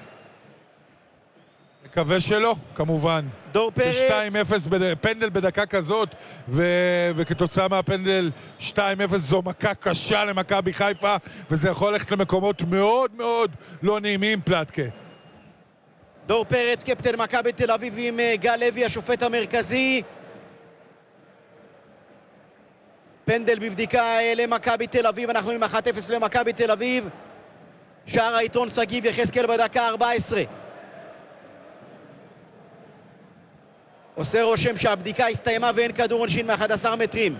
מקווה שלא, כמובן. דור פרץ. 2-0 פנדל בדקה כזאת, וכתוצאה מהפנדל 2-0 זו מכה קשה למכבי חיפה, וזה יכול ללכת למקומות מאוד מאוד לא נעימים, פלטקה. דור פרץ, קפטן מכבי תל אביב עם גל לוי, השופט המרכזי. פנדל בבדיקה למכבי תל אביב, אנחנו עם 1-0 למכבי תל אביב. שער היתרון שגיב יחזקאל בדקה 14. עושה רושם שהבדיקה הסתיימה ואין כדור עונשין מ-11 מטרים.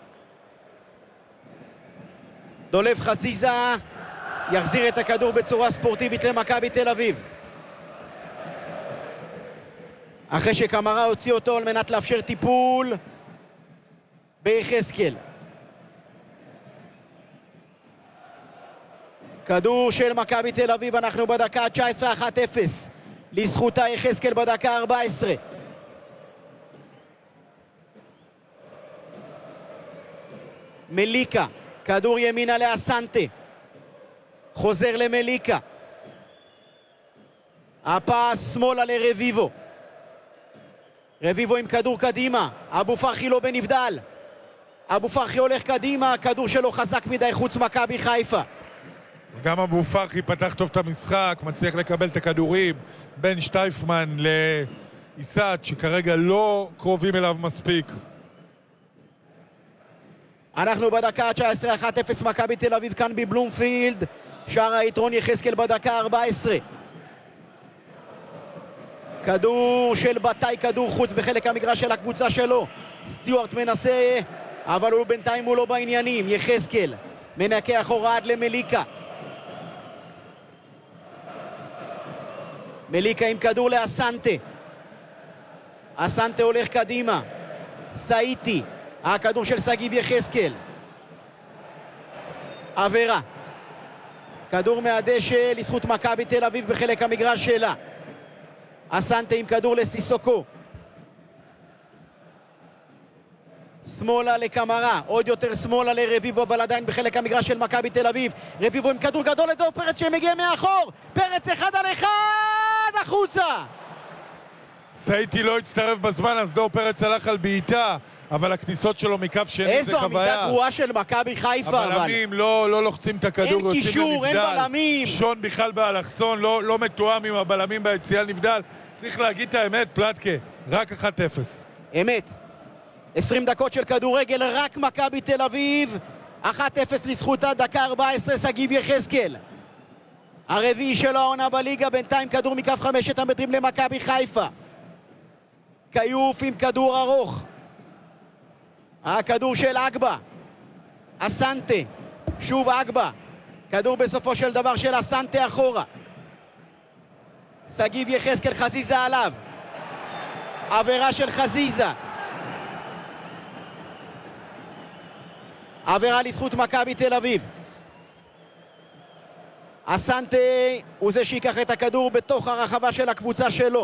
דולב חזיזה יחזיר את הכדור בצורה ספורטיבית למכבי תל אביב. אחרי שקמרה הוציא אותו על מנת לאפשר טיפול ביחזקאל. כדור של מכבי תל אביב, אנחנו בדקה 19, 1-0 לזכותה יחזקאל בדקה 14. מליקה, כדור ימינה לאסנטה, חוזר למליקה, הפס שמאלה לרביבו, רביבו עם כדור קדימה, אבו פרחי לא בנבדל, אבו פרחי הולך קדימה, כדור שלו חזק מדי חוץ מכבי חיפה. גם אבו פרחי פתח טוב את המשחק, מצליח לקבל את הכדורים בין שטייפמן לאיסת שכרגע לא קרובים אליו מספיק. אנחנו בדקה 19, 1-0 מכבי תל אביב כאן בבלומפילד. שער היתרון יחזקאל בדקה 14. כדור של בתאי, כדור חוץ בחלק המגרש של הקבוצה שלו. סטיוארט מנסה, אבל הוא בינתיים הוא לא בעניינים. יחזקאל מנקה אחורה עד למליקה. מליקה עם כדור לאסנטה. אסנטה הולך קדימה. סאיטי. הכדור של שגיב יחזקאל. עבירה. כדור מהדשא לזכות מכבי תל אביב בחלק המגרש שלה. אסנטה עם כדור לסיסוקו. שמאלה לקמרה, עוד יותר שמאלה לרביבו, אבל עדיין בחלק המגרש של מכבי תל אביב. רביבו עם כדור גדול לדור פרץ שמגיע מאחור. פרץ 1-1 החוצה. סאיטי לא הצטרף בזמן, אז דור פרץ הלך על בעיטה, אבל הכניסות שלו מקו שני זה חוויה. איזו עמידה גרועה של מכבי חיפה. הבלמים לא לוחצים את הכדור, אין קישור, אין בלמים. שון בכלל באלכסון, לא מתואם עם הבלמים ביציאה נבדל. צריך להגיד את האמת, פלטקה, רק 1-0. אמת. 20 דקות של כדורגל, רק מכבי תל אביב. 1-0 לזכותה, דקה 14, שגיב יחזקאל. הרביעי של העונה בליגה, בינתיים כדור מכף 5 המטרים למכבי חיפה. קיוף עם כדור ארוך. הכדור של אגבה. אסנטה. שוב אגבה. כדור בסופו של דבר של אסנטה אחורה. שגיב יחזקאל, חזיזה עליו. עבירה של חזיזה. עבירה לזכות מכבי תל אביב. אסנטה הוא זה שיקח את הכדור בתוך הרחבה של הקבוצה שלו.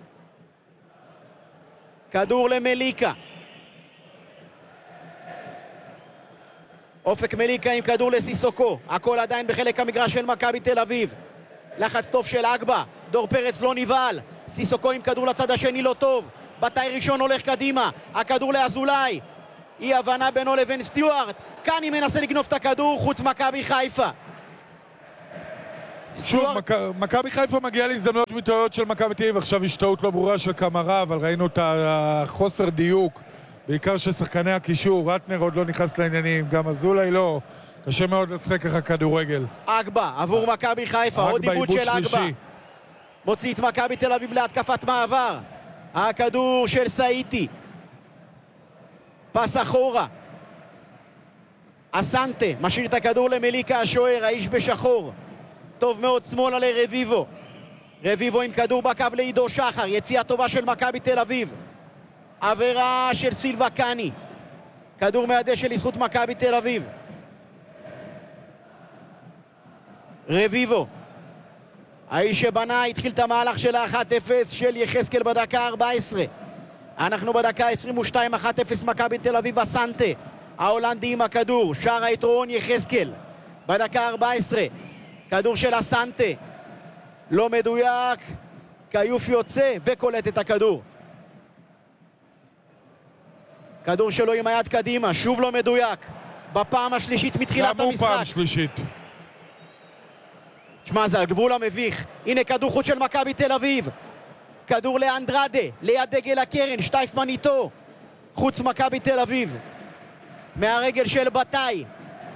כדור למליקה. אופק מליקה עם כדור לסיסוקו. הכל עדיין בחלק המגרש של מכבי תל אביב. לחץ טוב של אגבה. דור פרץ לא נבעל. סיסוקו עם כדור לצד השני לא טוב, בתאי ראשון הולך קדימה, הכדור לאזולאי, אי הבנה בינו לבין סטיוארט, קני מנסה לגנוב את הכדור, חוץ מכבי חיפה. שוב, מכבי חיפה מגיעה להזדמנויות מטעויות של מכבי תל אביב, עכשיו יש טעות לא ברורה של קמרה, אבל ראינו את החוסר דיוק, בעיקר של שחקני הקישור, רטנר עוד לא נכנס לעניינים, גם אזולאי לא, קשה מאוד לשחק ככה כדורגל. אגבה, עבור מכבי חיפה, עוד עיבוד של אגבה. מוציא את מכבי תל אביב להתקפת מעבר. הכדור של סאיטי. פס אחורה. אסנטה, משאיר את הכדור למליקה השוער, האיש בשחור. טוב מאוד שמאלה לרביבו. רביבו עם כדור בקו לעידו שחר, יציאה טובה של מכבי תל אביב. עבירה של סילבה קני. כדור מהדשא לזכות מכבי תל אביב. רביבו. האיש שבנה התחיל את המהלך של ה-1-0 של יחזקאל בדקה 14. אנחנו בדקה 22, 1-0 מכבי תל אביב. אסנטה, ההולנדי עם הכדור, שער היתרון יחזקאל בדקה 14. כדור של אסנטה לא מדויק, קיוף יוצא וקולט את הכדור. כדור שלו עם היד קדימה, שוב לא מדויק, בפעם השלישית מתחילת המשחק. גם הוא פעם שלישית. תשמע, זה הגבול המביך. הנה כדור חוץ של מכבי תל אביב, כדור לאנדרדה, ליד דגל הקרן, שטייפמן איתו, חוץ מכבי תל אביב, מהרגל של בתאי.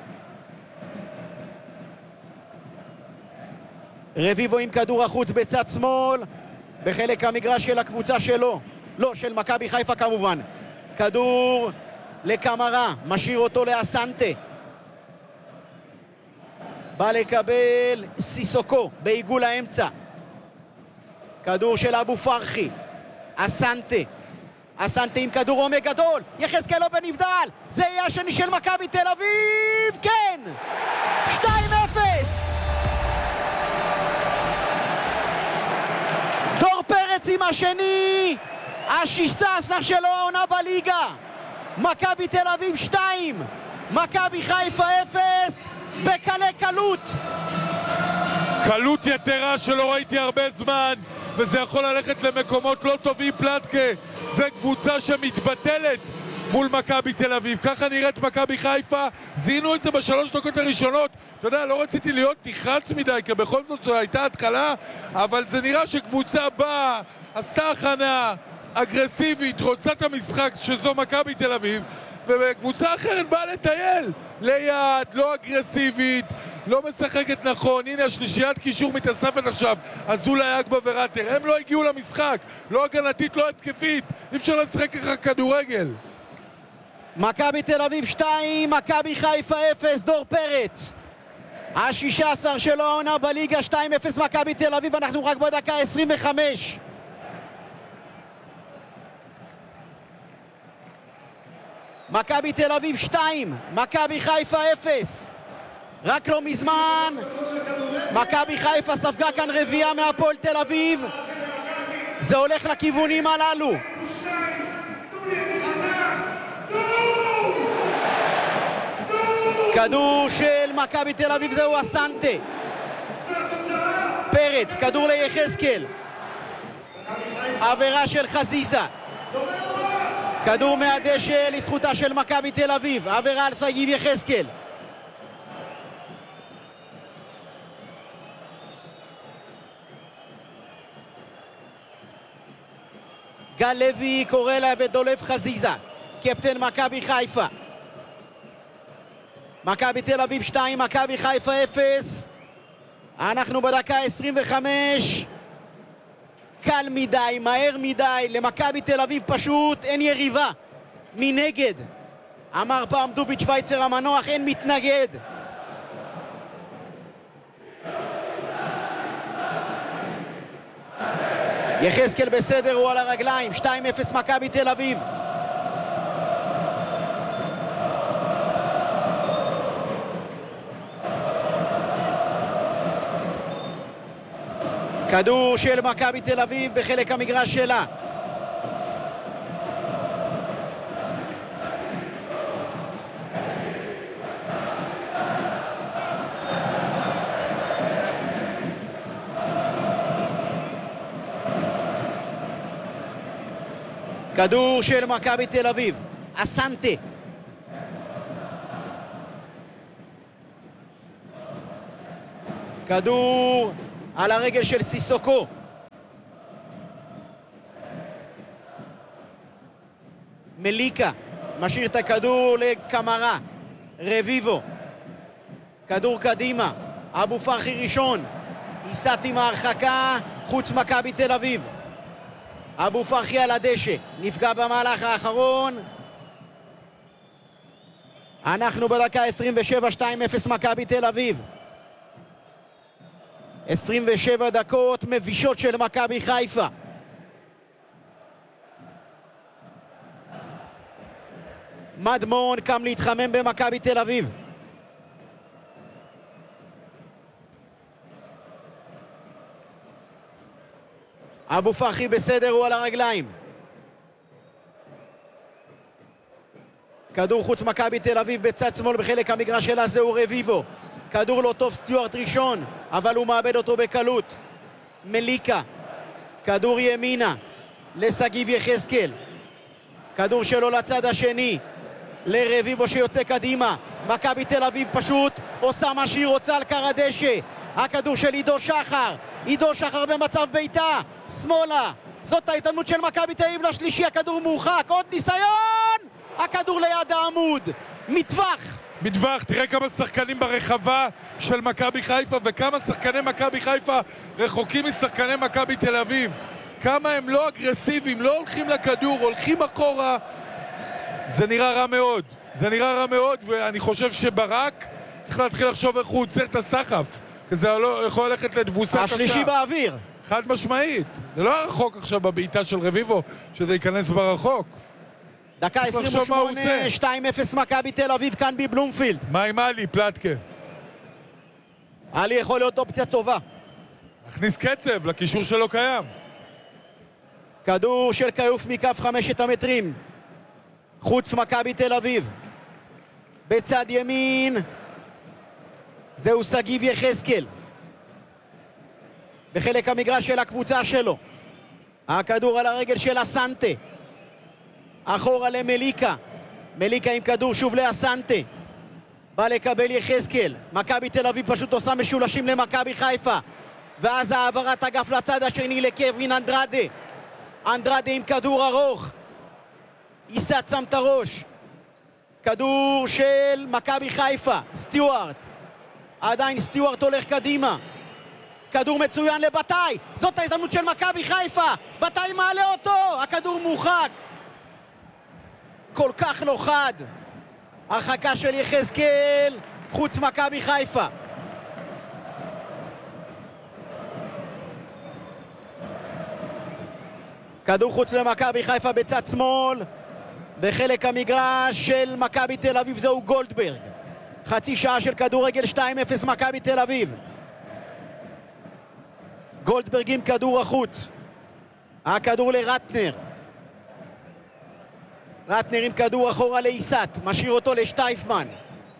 רביבו עם כדור החוץ בצד שמאל, בחלק המגרש של הקבוצה שלו, לא, של מכבי חיפה כמובן. כדור לקמרה, משאיר אותו לאסנטה, בא לקבל סיסוקו בעיגול האמצע. כדור של אבו פרחי, אסנטה, אסנטה עם כדור עומק גדול, יחזקאל לא בנבדל, זה יהיה השני של מכבי תל אביב, כן! 2-0! דור פרץ עם השני, ה-16 שלו העונה בליגה. מכבי תל אביב 2, מכבי חיפה 0, בקלי קלות. קלות יתרה שלא ראיתי הרבה זמן, וזה יכול ללכת למקומות לא טובים. פלטקה, זה קבוצה שמתבטלת מול מכבי תל אביב. ככה נראית מכבי חיפה, זינו את זה בשלוש דקות הראשונות. אתה יודע, לא רציתי להיות נחרץ מדי, כי בכל זאת זו הייתה התחלה, אבל זה נראה שקבוצה באה, עשתה הכנה אגרסיבית, רוצה את המשחק שזו מכבי תל אביב, וקבוצה אחרת באה לטייל ליד, לא אגרסיבית, לא משחקת נכון. הנה השלישיית קישור מתאספת עכשיו, אזולאי, אגבה ורטר, הם לא הגיעו למשחק, לא הגנתית, לא התקפית, אי אפשר לשחק ככה כדורגל. מכבי תל אביב 2, מכבי חיפה 0, דור פרץ, ה-16 שלו העונה בליגה, 2-0 מכבי תל אביב. אנחנו רק בדקה 25. מכבי תל אביב 2, מכבי חיפה 0. רק לא מזמן מכבי חיפה ספגה כאן רביעה מהפועל תל אביב. זה הולך לכיוונים הללו. כדור של מכבי תל אביב, זהו אסנטה. פרץ, כדור ליחזקאל, עבירה של חזיזה, כדור מהדשא לזכותה של מכבי תל אביב, עבירה על שגיב יחזקאל. גל לוי קורא לה ודולף חזיזה, קפטן מכבי חיפה. מכבי תל אביב 2, מכבי חיפה 0. אנחנו בדקה 25. קל מדי, מהר מדי, למכבי תל אביב פשוט אין יריבה מנגד. אמר פעם דוביץ' שוויצר המנוח, אין מתנגד. יחזקאל בסדר, הוא על הרגליים. 2-0 מכבי תל אביב. כדור של מכבי תל אביב בחלק המגרש שלה. כדור של מכבי תל אביב, אסנטה. כדור על הרגל של סיסוקו. מליקה משאיר את הכדור לקמרה. רביבו, כדור קדימה, אבו פרחי ראשון, איסת עם ההרחקה, חוץ מכבי תל אביב. אבו פרחי על הדשא, נפגע במהלך האחרון. אנחנו בדקה 27, 2-0 מכבי תל אביב. 27 דקות מבישות של מכבי חיפה. מדמון קם להתחמם במכבי תל אביב. אבו פרחי בסדר, הוא על הרגליים. כדור חוץ מכבי תל אביב בצד שמאל בחלק המגרש שלה, זהו רביבו. כדור לא טוב, סטיוארט ראשון, אבל הוא מאבד אותו בקלות. מליקה, כדור ימינה לסגיב יחזקאל. כדור שלו לצד השני, לרביבו שיוצא קדימה. מכבי תל אביב פשוט עושה מה שהיא רוצה על קר הדשא. הכדור של עידו שחר, עידו שחר במצב ביתה, שמאלה. זאת ההתאמנות של מכבי תל אביב לשלישי, הכדור מורחק, עוד ניסיון! הכדור ליד העמוד, מטווח, תראה כמה שחקנים ברחבה של מכבי חיפה וכמה שחקני מכבי חיפה רחוקים משחקני מכבי תל אביב. כמה הם לא אגרסיביים, לא הולכים לכדור, הולכים אחורה. זה נראה רע מאוד, ואני חושב שברק צריך להתחיל לחשוב איך הוא עוצר את הסחף, כי זה לא יכול ללכת לתבוסה קשה. השלישי באוויר. חד משמעית. זה לא רחוק עכשיו בבעיטה של רביבו, שזה ייכנס ברחוק. דקה 28, 2-0 מכבי תל אביב כאן בבלומפילד. מה עם אלי, פלטקה? אלי יכול להיות אופציה טובה. להכניס קצב לקישור שלו קיים. כדור של קיוף מכף 5 המטרים. חוץ מכבי תל אביב. בצד ימין זהו סגיב יחזקאל. בחלק המגרש של הקבוצה שלו. הכדור על הרגל של אסנטה. אחורה למליקה. מליקה עם כדור שוב לאסנטה. בא לקבל יחזקאל. מכבי תל אביב פשוט עושה משולשים למכבי חיפה. ואז העברת אגף לצד השני לקווין אנדרדה. אנדרדה עם כדור ארוך. איסת שם את הראש. כדור של מכבי חיפה. סטיוארט. עדיין סטיוארט הולך קדימה. כדור מצוין לבטאי. זאת ההזדמנות של מכבי חיפה. בטאי מעלה אותו. הכדור מורחק. כל כך לא חד. הרחקה של יחזקאל. חוץ מכבי חיפה. כדור חוץ למכבי חיפה בצד שמאל. בחלק המגרש של מכבי תל אביב זהו גולדברג. חצי שעה של כדורגל 2-0 מכבי תל אביב. גולדברג עם כדור החוץ. הכדור לרטנר. רטנר עם כדור אחורה לאיסת. משאיר אותו לשטייפמן.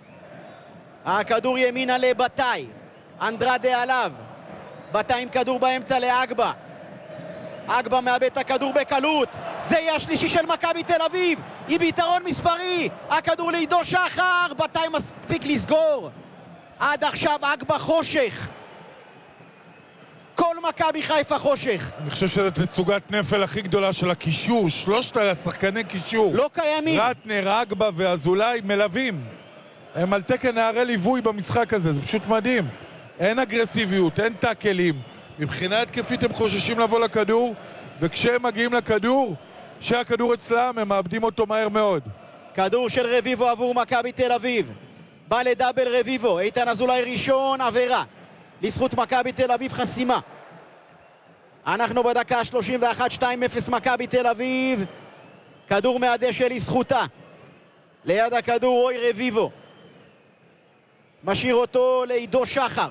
הכדור ימינה לבטאי. אנדרדה עליו. בטאי עם כדור באמצע לאגבה. אגבה מאבד את הכדור בקלות. זה יהיה השלישי של מכבי תל אביב. היא ביתרון מספרי. הכדור לעידו שחר. בטאי מספיק לסגור. עד עכשיו אגבה חושך. כל מכבי חיפה חושך. אני חושב שזאת תצוגת נפל הכי גדולה של הקישור. 3 השחקני קישור. לא קיימים. רטנר, אגבה ואזולאי מלווים. הם על תקן נערי ליווי במשחק הזה. זה פשוט מדהים. אין אגרסיביות, אין טאקלים. מבחינה התקפית הם חוששים לבוא לכדור, וכשהם מגיעים לכדור, כשהכדור אצלם, הם מאבדים אותו מהר מאוד. כדור של רביבו עבור מכבי תל אביב. בא לדאבל רביבו. איתן אזולאי ראשון, עבירה. לזכות מכבי תל אביב, חסימה. אנחנו בדקה 31, 2-0 מכבי תל אביב. כדור מהדשא לזכותה. ליד הכדור רוי רביבו. משאיר אותו לעידו שחר.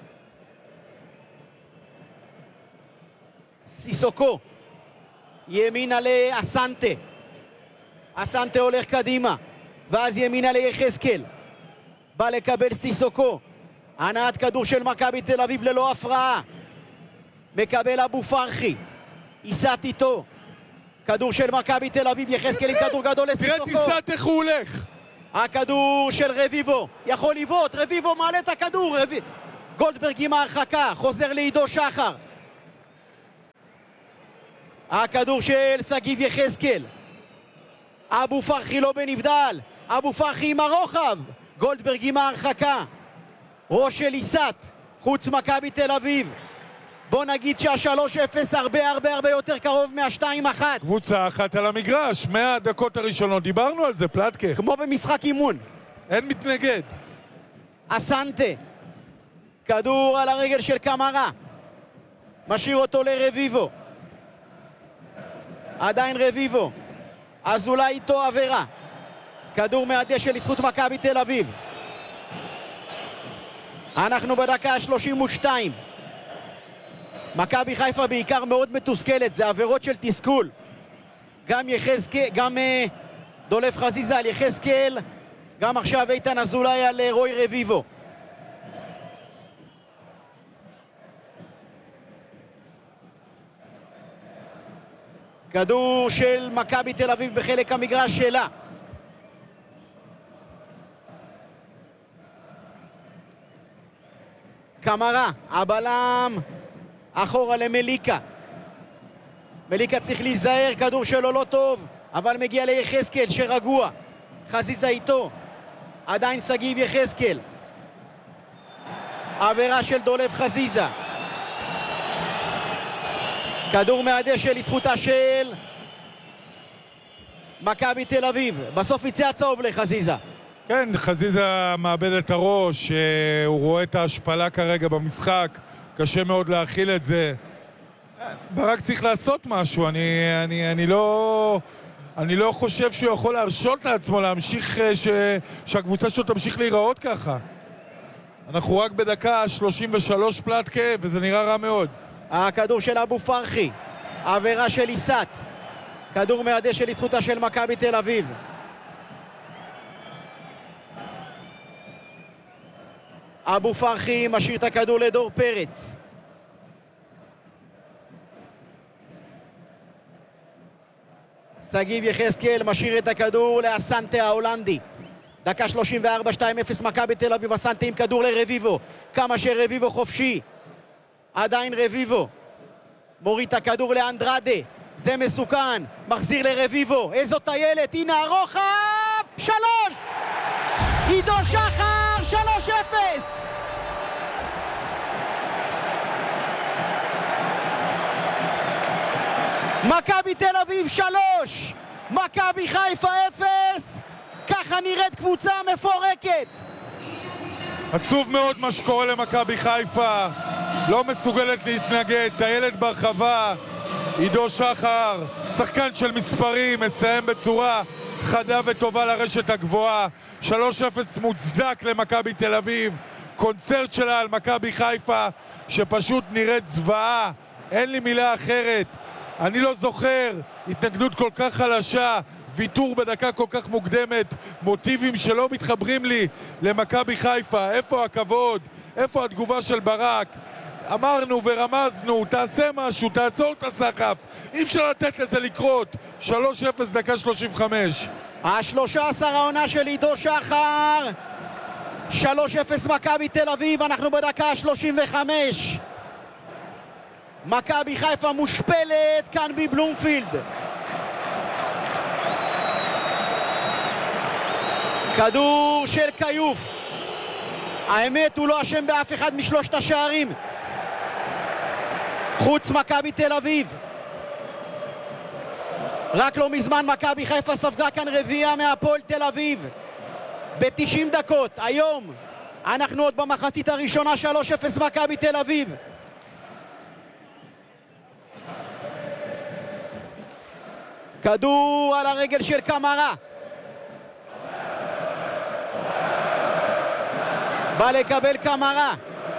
סיסוקו. ימינה לאסנטה. אסנטה הולך קדימה. ואז ימינה ליחזקאל. בא לקבל סיסוקו. הנעת כדור של מכבי תל אביב ללא הפרעה. מקבל אבו פרחי. איסת איתו. כדור של מכבי תל אביב, יחזקאל עם כדור גדול לסיסוקו. תראה טיסת איך הוא הולך. הכדור של רביבו, יכול לבעוט, רביבו מעלה את הכדור, גולדברג עם ההרחקה, חוזר לעידו שחר. הכדור של סגיב יחזקאל. אבו פרחי לא בנבדל, אבו פרחי עם הרוחב, גולדברג עם ההרחקה. ראש של איסת, חוץ מכבי תל אביב. בוא נגיד שה-3-0 הרבה יותר קרוב מה-2-1. קבוצה אחת על המגרש, 100 הדקות הראשונות, דיברנו על זה, פלטקה. כמו במשחק אימון. אין מתנגד. אסנטה, כדור על הרגל של קמרה, משאיר אותו לרביבו. עדיין רביבו, אז אולי איתו עבירה. כדור מהדשא לזכות מכבי תל אביב. אנחנו בדקה ה-32. מכבי חיפה בעיקר מאוד מתוסכלת, זה עבירות של תסכול. גם יחזקאל, גם דולף חזיזה על יחזקאל, גם עכשיו איתן אזולאי על רוי רביבו. כדור של מכבי תל אביב בחלק המגרש שלה. קמרה, הבלם אחורה למליקה. מליקה צריך להיזהר, כדור שלו לא טוב, אבל מגיע ליחזקאל שרגוע. חזיזה איתו, עדיין סגיב יחזקאל. עבירה של דולף חזיזה. כדור מהדשא לזכותה של מכבי תל אביב. בסוף יצא הצהוב לחזיזה. כן, חזיזה מאבד את הראש, הוא רואה את ההשפלה כרגע במשחק, קשה מאוד להכיל את זה. ברק צריך לעשות משהו, אני לא חושב שהוא יכול להרשות לעצמו להמשיך, שהקבוצה שלו תמשיך להיראות ככה. אנחנו רק בדקה 33 פלטקה, וזה נראה רע מאוד. הכדור של אבו פרחי, עבירה של איסת, כדור מהדשא לזכותה של מכבי תל אביב. אבו פרחי משאיר את הכדור לדור פרץ. סגיב יחזקאל משאיר את הכדור לאסנטה ההולנדי. דקה 34, 2-0 מכבי תל אביב. אסנטה עם כדור לרביבו, כמה שרביבו חופשי, עדיין רביבו מוריד את הכדור לאנדרדה, זה מסוכן, מחזיר לרביבו, איזו טיילת, הנה הרוחב, 3! עידו שחר, 3-0! מכבי תל אביב 3, מכבי חיפה 0, ככה נראית קבוצה מפורקת. עצוב מאוד מה שקורה למכבי חיפה, לא מסוגלת להתנגד, טיילת ברחבה. עידו שחר, שחקן של מספרים, מסיים בצורה חדה וטובה לרשת הגבוהה. 3-0 מוצדק למכבי תל אביב, קונצרט שלה על מכבי חיפה שפשוט נראית זוועה, אין לי מילה אחרת. אני לא זוכר התנגדות כל כך חלשה, ויתור בדקה כל כך מוקדמת, מוטיבים שלא מתחברים לי למכבי חיפה. איפה הכבוד? איפה התגובה של ברק? אמרנו ורמזנו, תעשה משהו, תעצור את הסחף, אי אפשר לתת לזה לקרות. 3-0 דקה 35. ה-13 העונה של עידו שחר, 3-0 מכבי תל אביב. אנחנו בדקה 35. מכבי חיפה מושפלת כאן בבלומפילד. כדור של קיוף, האמת הוא לא אשם באף אחד משלושת השערים חוץ מכבי תל אביב. רק לא מזמן מכבי חיפה ספגה כאן רביעייה מהפועל תל אביב ב-90 דקות. היום אנחנו עוד במחצית הראשונה, 3-0 מכבי תל אביב. כדור על הרגל של קמרה, בא לקבל קמרה,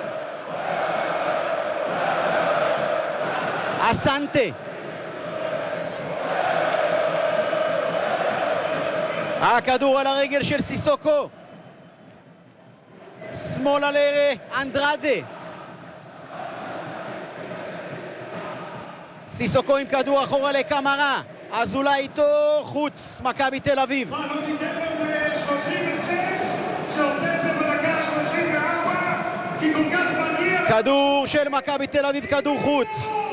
אסנטה, הכדור על הרגל של סיסוקו, שמאלה לאנדרדה, סיסוקו עם כדור אחורה לקמרה, אזולאי איתו, חוץ, מכבי תל אביב. מה, לא ניתן לו ב-36 שעושה את זה בדקה ה-34? כי כל כך מגיע... כדור של מכבי תל אביב, כדור חוץ.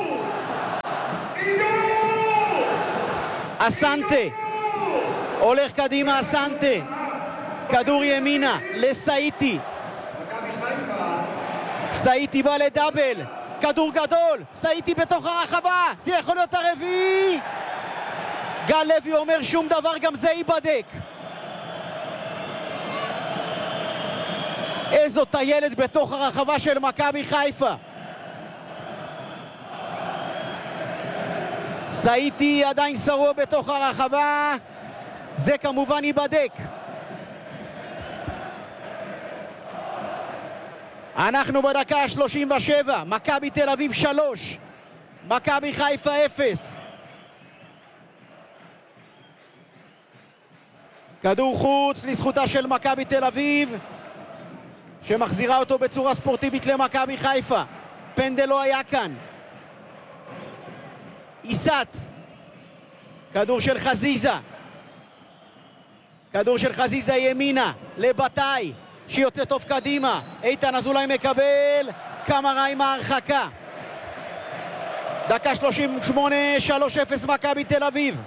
אסנטה הולך קדימה, אסנטה, כדור ימינה לסאיטי, סאיטי בא לדאבל, כדור גדול, סאיטי בתוך הרחבה, זה יכול להיות הרביעי. גל לוי אומר שום דבר, גם זה ייבדק. איזו טיילת בתוך הרחבה של מכבי חיפה. סאיטי עדיין שרוע בתוך הרחבה, זה כמובן ייבדק. אנחנו בדקה ה-37, מכבי תל אביב 3, מכבי חיפה 0. כדור חוץ לזכותה של מכבי תל אביב, שמחזירה אותו בצורה ספורטיבית למכבי חיפה. פנדל לא היה כאן. איסת, כדור של חזיזה, כדור של חזיזה ימינה לבטאי שיוצא טוב קדימה, איתן אזולאי מקבל, קמרה עם ההרחקה. דקה 38, 3-0 מכבי תל אביב.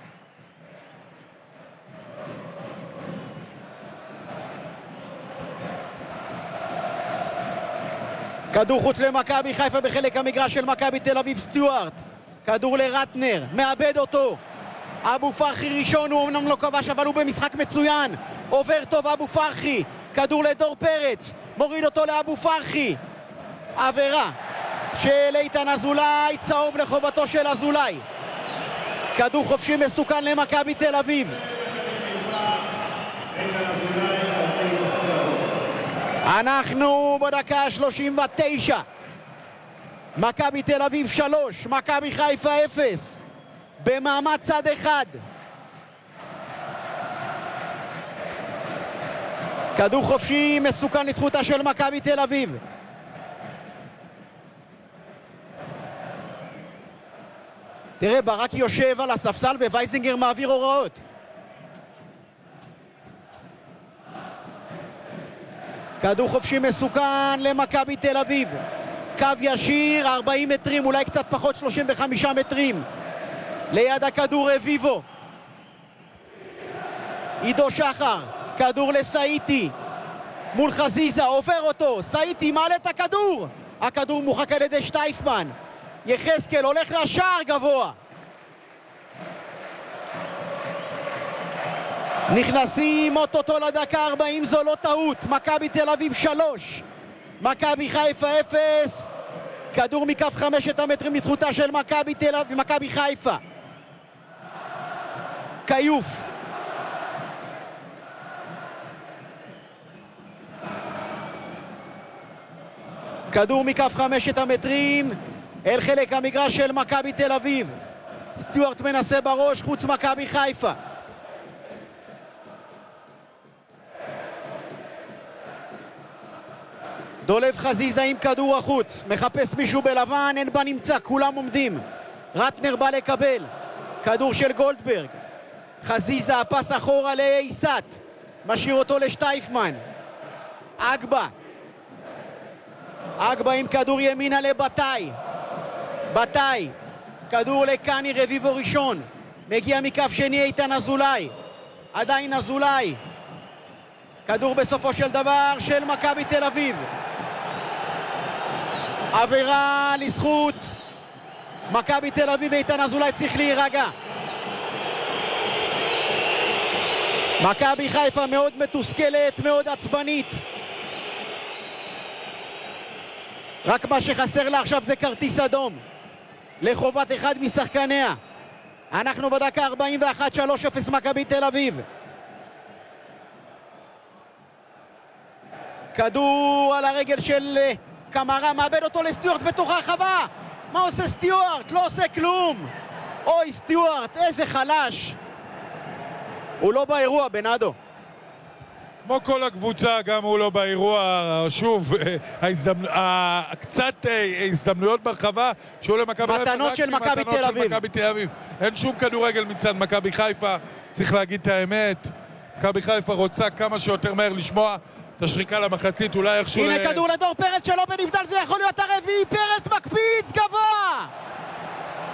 כדור חוץ למכבי חיפה בחלק המגרש של מכבי תל אביב, סטיוארט, כדור לרטנר, מאבד אותו. אבו פרחי ראשון, הוא אמנם לא כבש אבל הוא במשחק מצוין, עובר טוב אבו פרחי, כדור לדור פרץ, מוריד אותו לאבו פרחי, עבירה של איתן אזולאי, צהוב לחובתו של אזולאי. כדור חופשי מסוכן למכבי תל אביב. אנחנו בדקה ה-39, מכבי תל אביב 3, מכבי חיפה 0, במעמד צד אחד. כדור חופשי מסוכן לזכותה של מכבי תל אביב. תראה, ברק יושב על הספסל ווייזינגר מעביר הוראות. כדור חופשי מסוכן למכבי תל אביב, קו ישיר 40 מטרים, אולי קצת פחות 35 מטרים, ליד הכדור רביבו, עידו שחר, כדור לסאיטי מול חזיזה, עובר אותו, סאיטי מעלה את הכדור, הכדור מוחק על ידי שטייפמן, יחזקאל הולך לשער גבוה, נכנסים אוטוטו לדקה 40, זו לא טעות. מכבי תל אביב 3, מכבי חיפה 0. כדור מכף 5 המטרים לזכותה של מכבי תל אביב, מכבי חיפה. קיוף, כדור מכף 5 המטרים אל חלק המגרש של מכבי תל אביב. סטיוארט מנסה בראש, חוץ מכבי חיפה. דולב חזיזה עם כדור החוץ, מחפש מישהו בלבן, אין בה נמצא, כולם עומדים. רטנר בא לקבל, כדור של גולדברג, חזיזה, הפס אחורה לאיסת, משאיר אותו לשטייפמן. אגבה עם כדור ימינה לבטאי, בטאי, כדור לקני, רביבו ראשון, מגיע מכף שני איתן אזולאי, עדיין אזולאי, כדור בסופו של דבר של מכבי תל אביב. עבירה לזכות מכבי תל אביב, איתן אזולאי צריך להירגע. מכבי חיפה מאוד מתוסכלת, מאוד עצבנית. רק מה שחסר לה עכשיו זה כרטיס אדום לחובת אחד משחקניה. אנחנו בדקה 41, 3-0 מכבי תל אביב. כדור על הרגל של קמרה, מאבד אותו לסטיוארט בתוך הרחבה. מה עושה סטיוארט? לא עושה כלום. אוי סטיוארט, איזה חלש. הוא לא באירוע, בנאדו. כמו כל הקבוצה, גם הוא לא באירוע, שוב, קצת הזדמנויות ברחבה, שהוא למכבי חיפה. מתנות של מכבי תל אביב. אין שום כדורגל מצד מכבי חיפה, צריך להגיד את האמת. מכבי חיפה רוצה כמה שיותר מהר לשמוע את השריקה למחצית, אולי איכשהו... הנה כדור לדור פרץ שלא בנבדל, זה יכול להיות הרביעי, פרץ מקפיץ גבוה!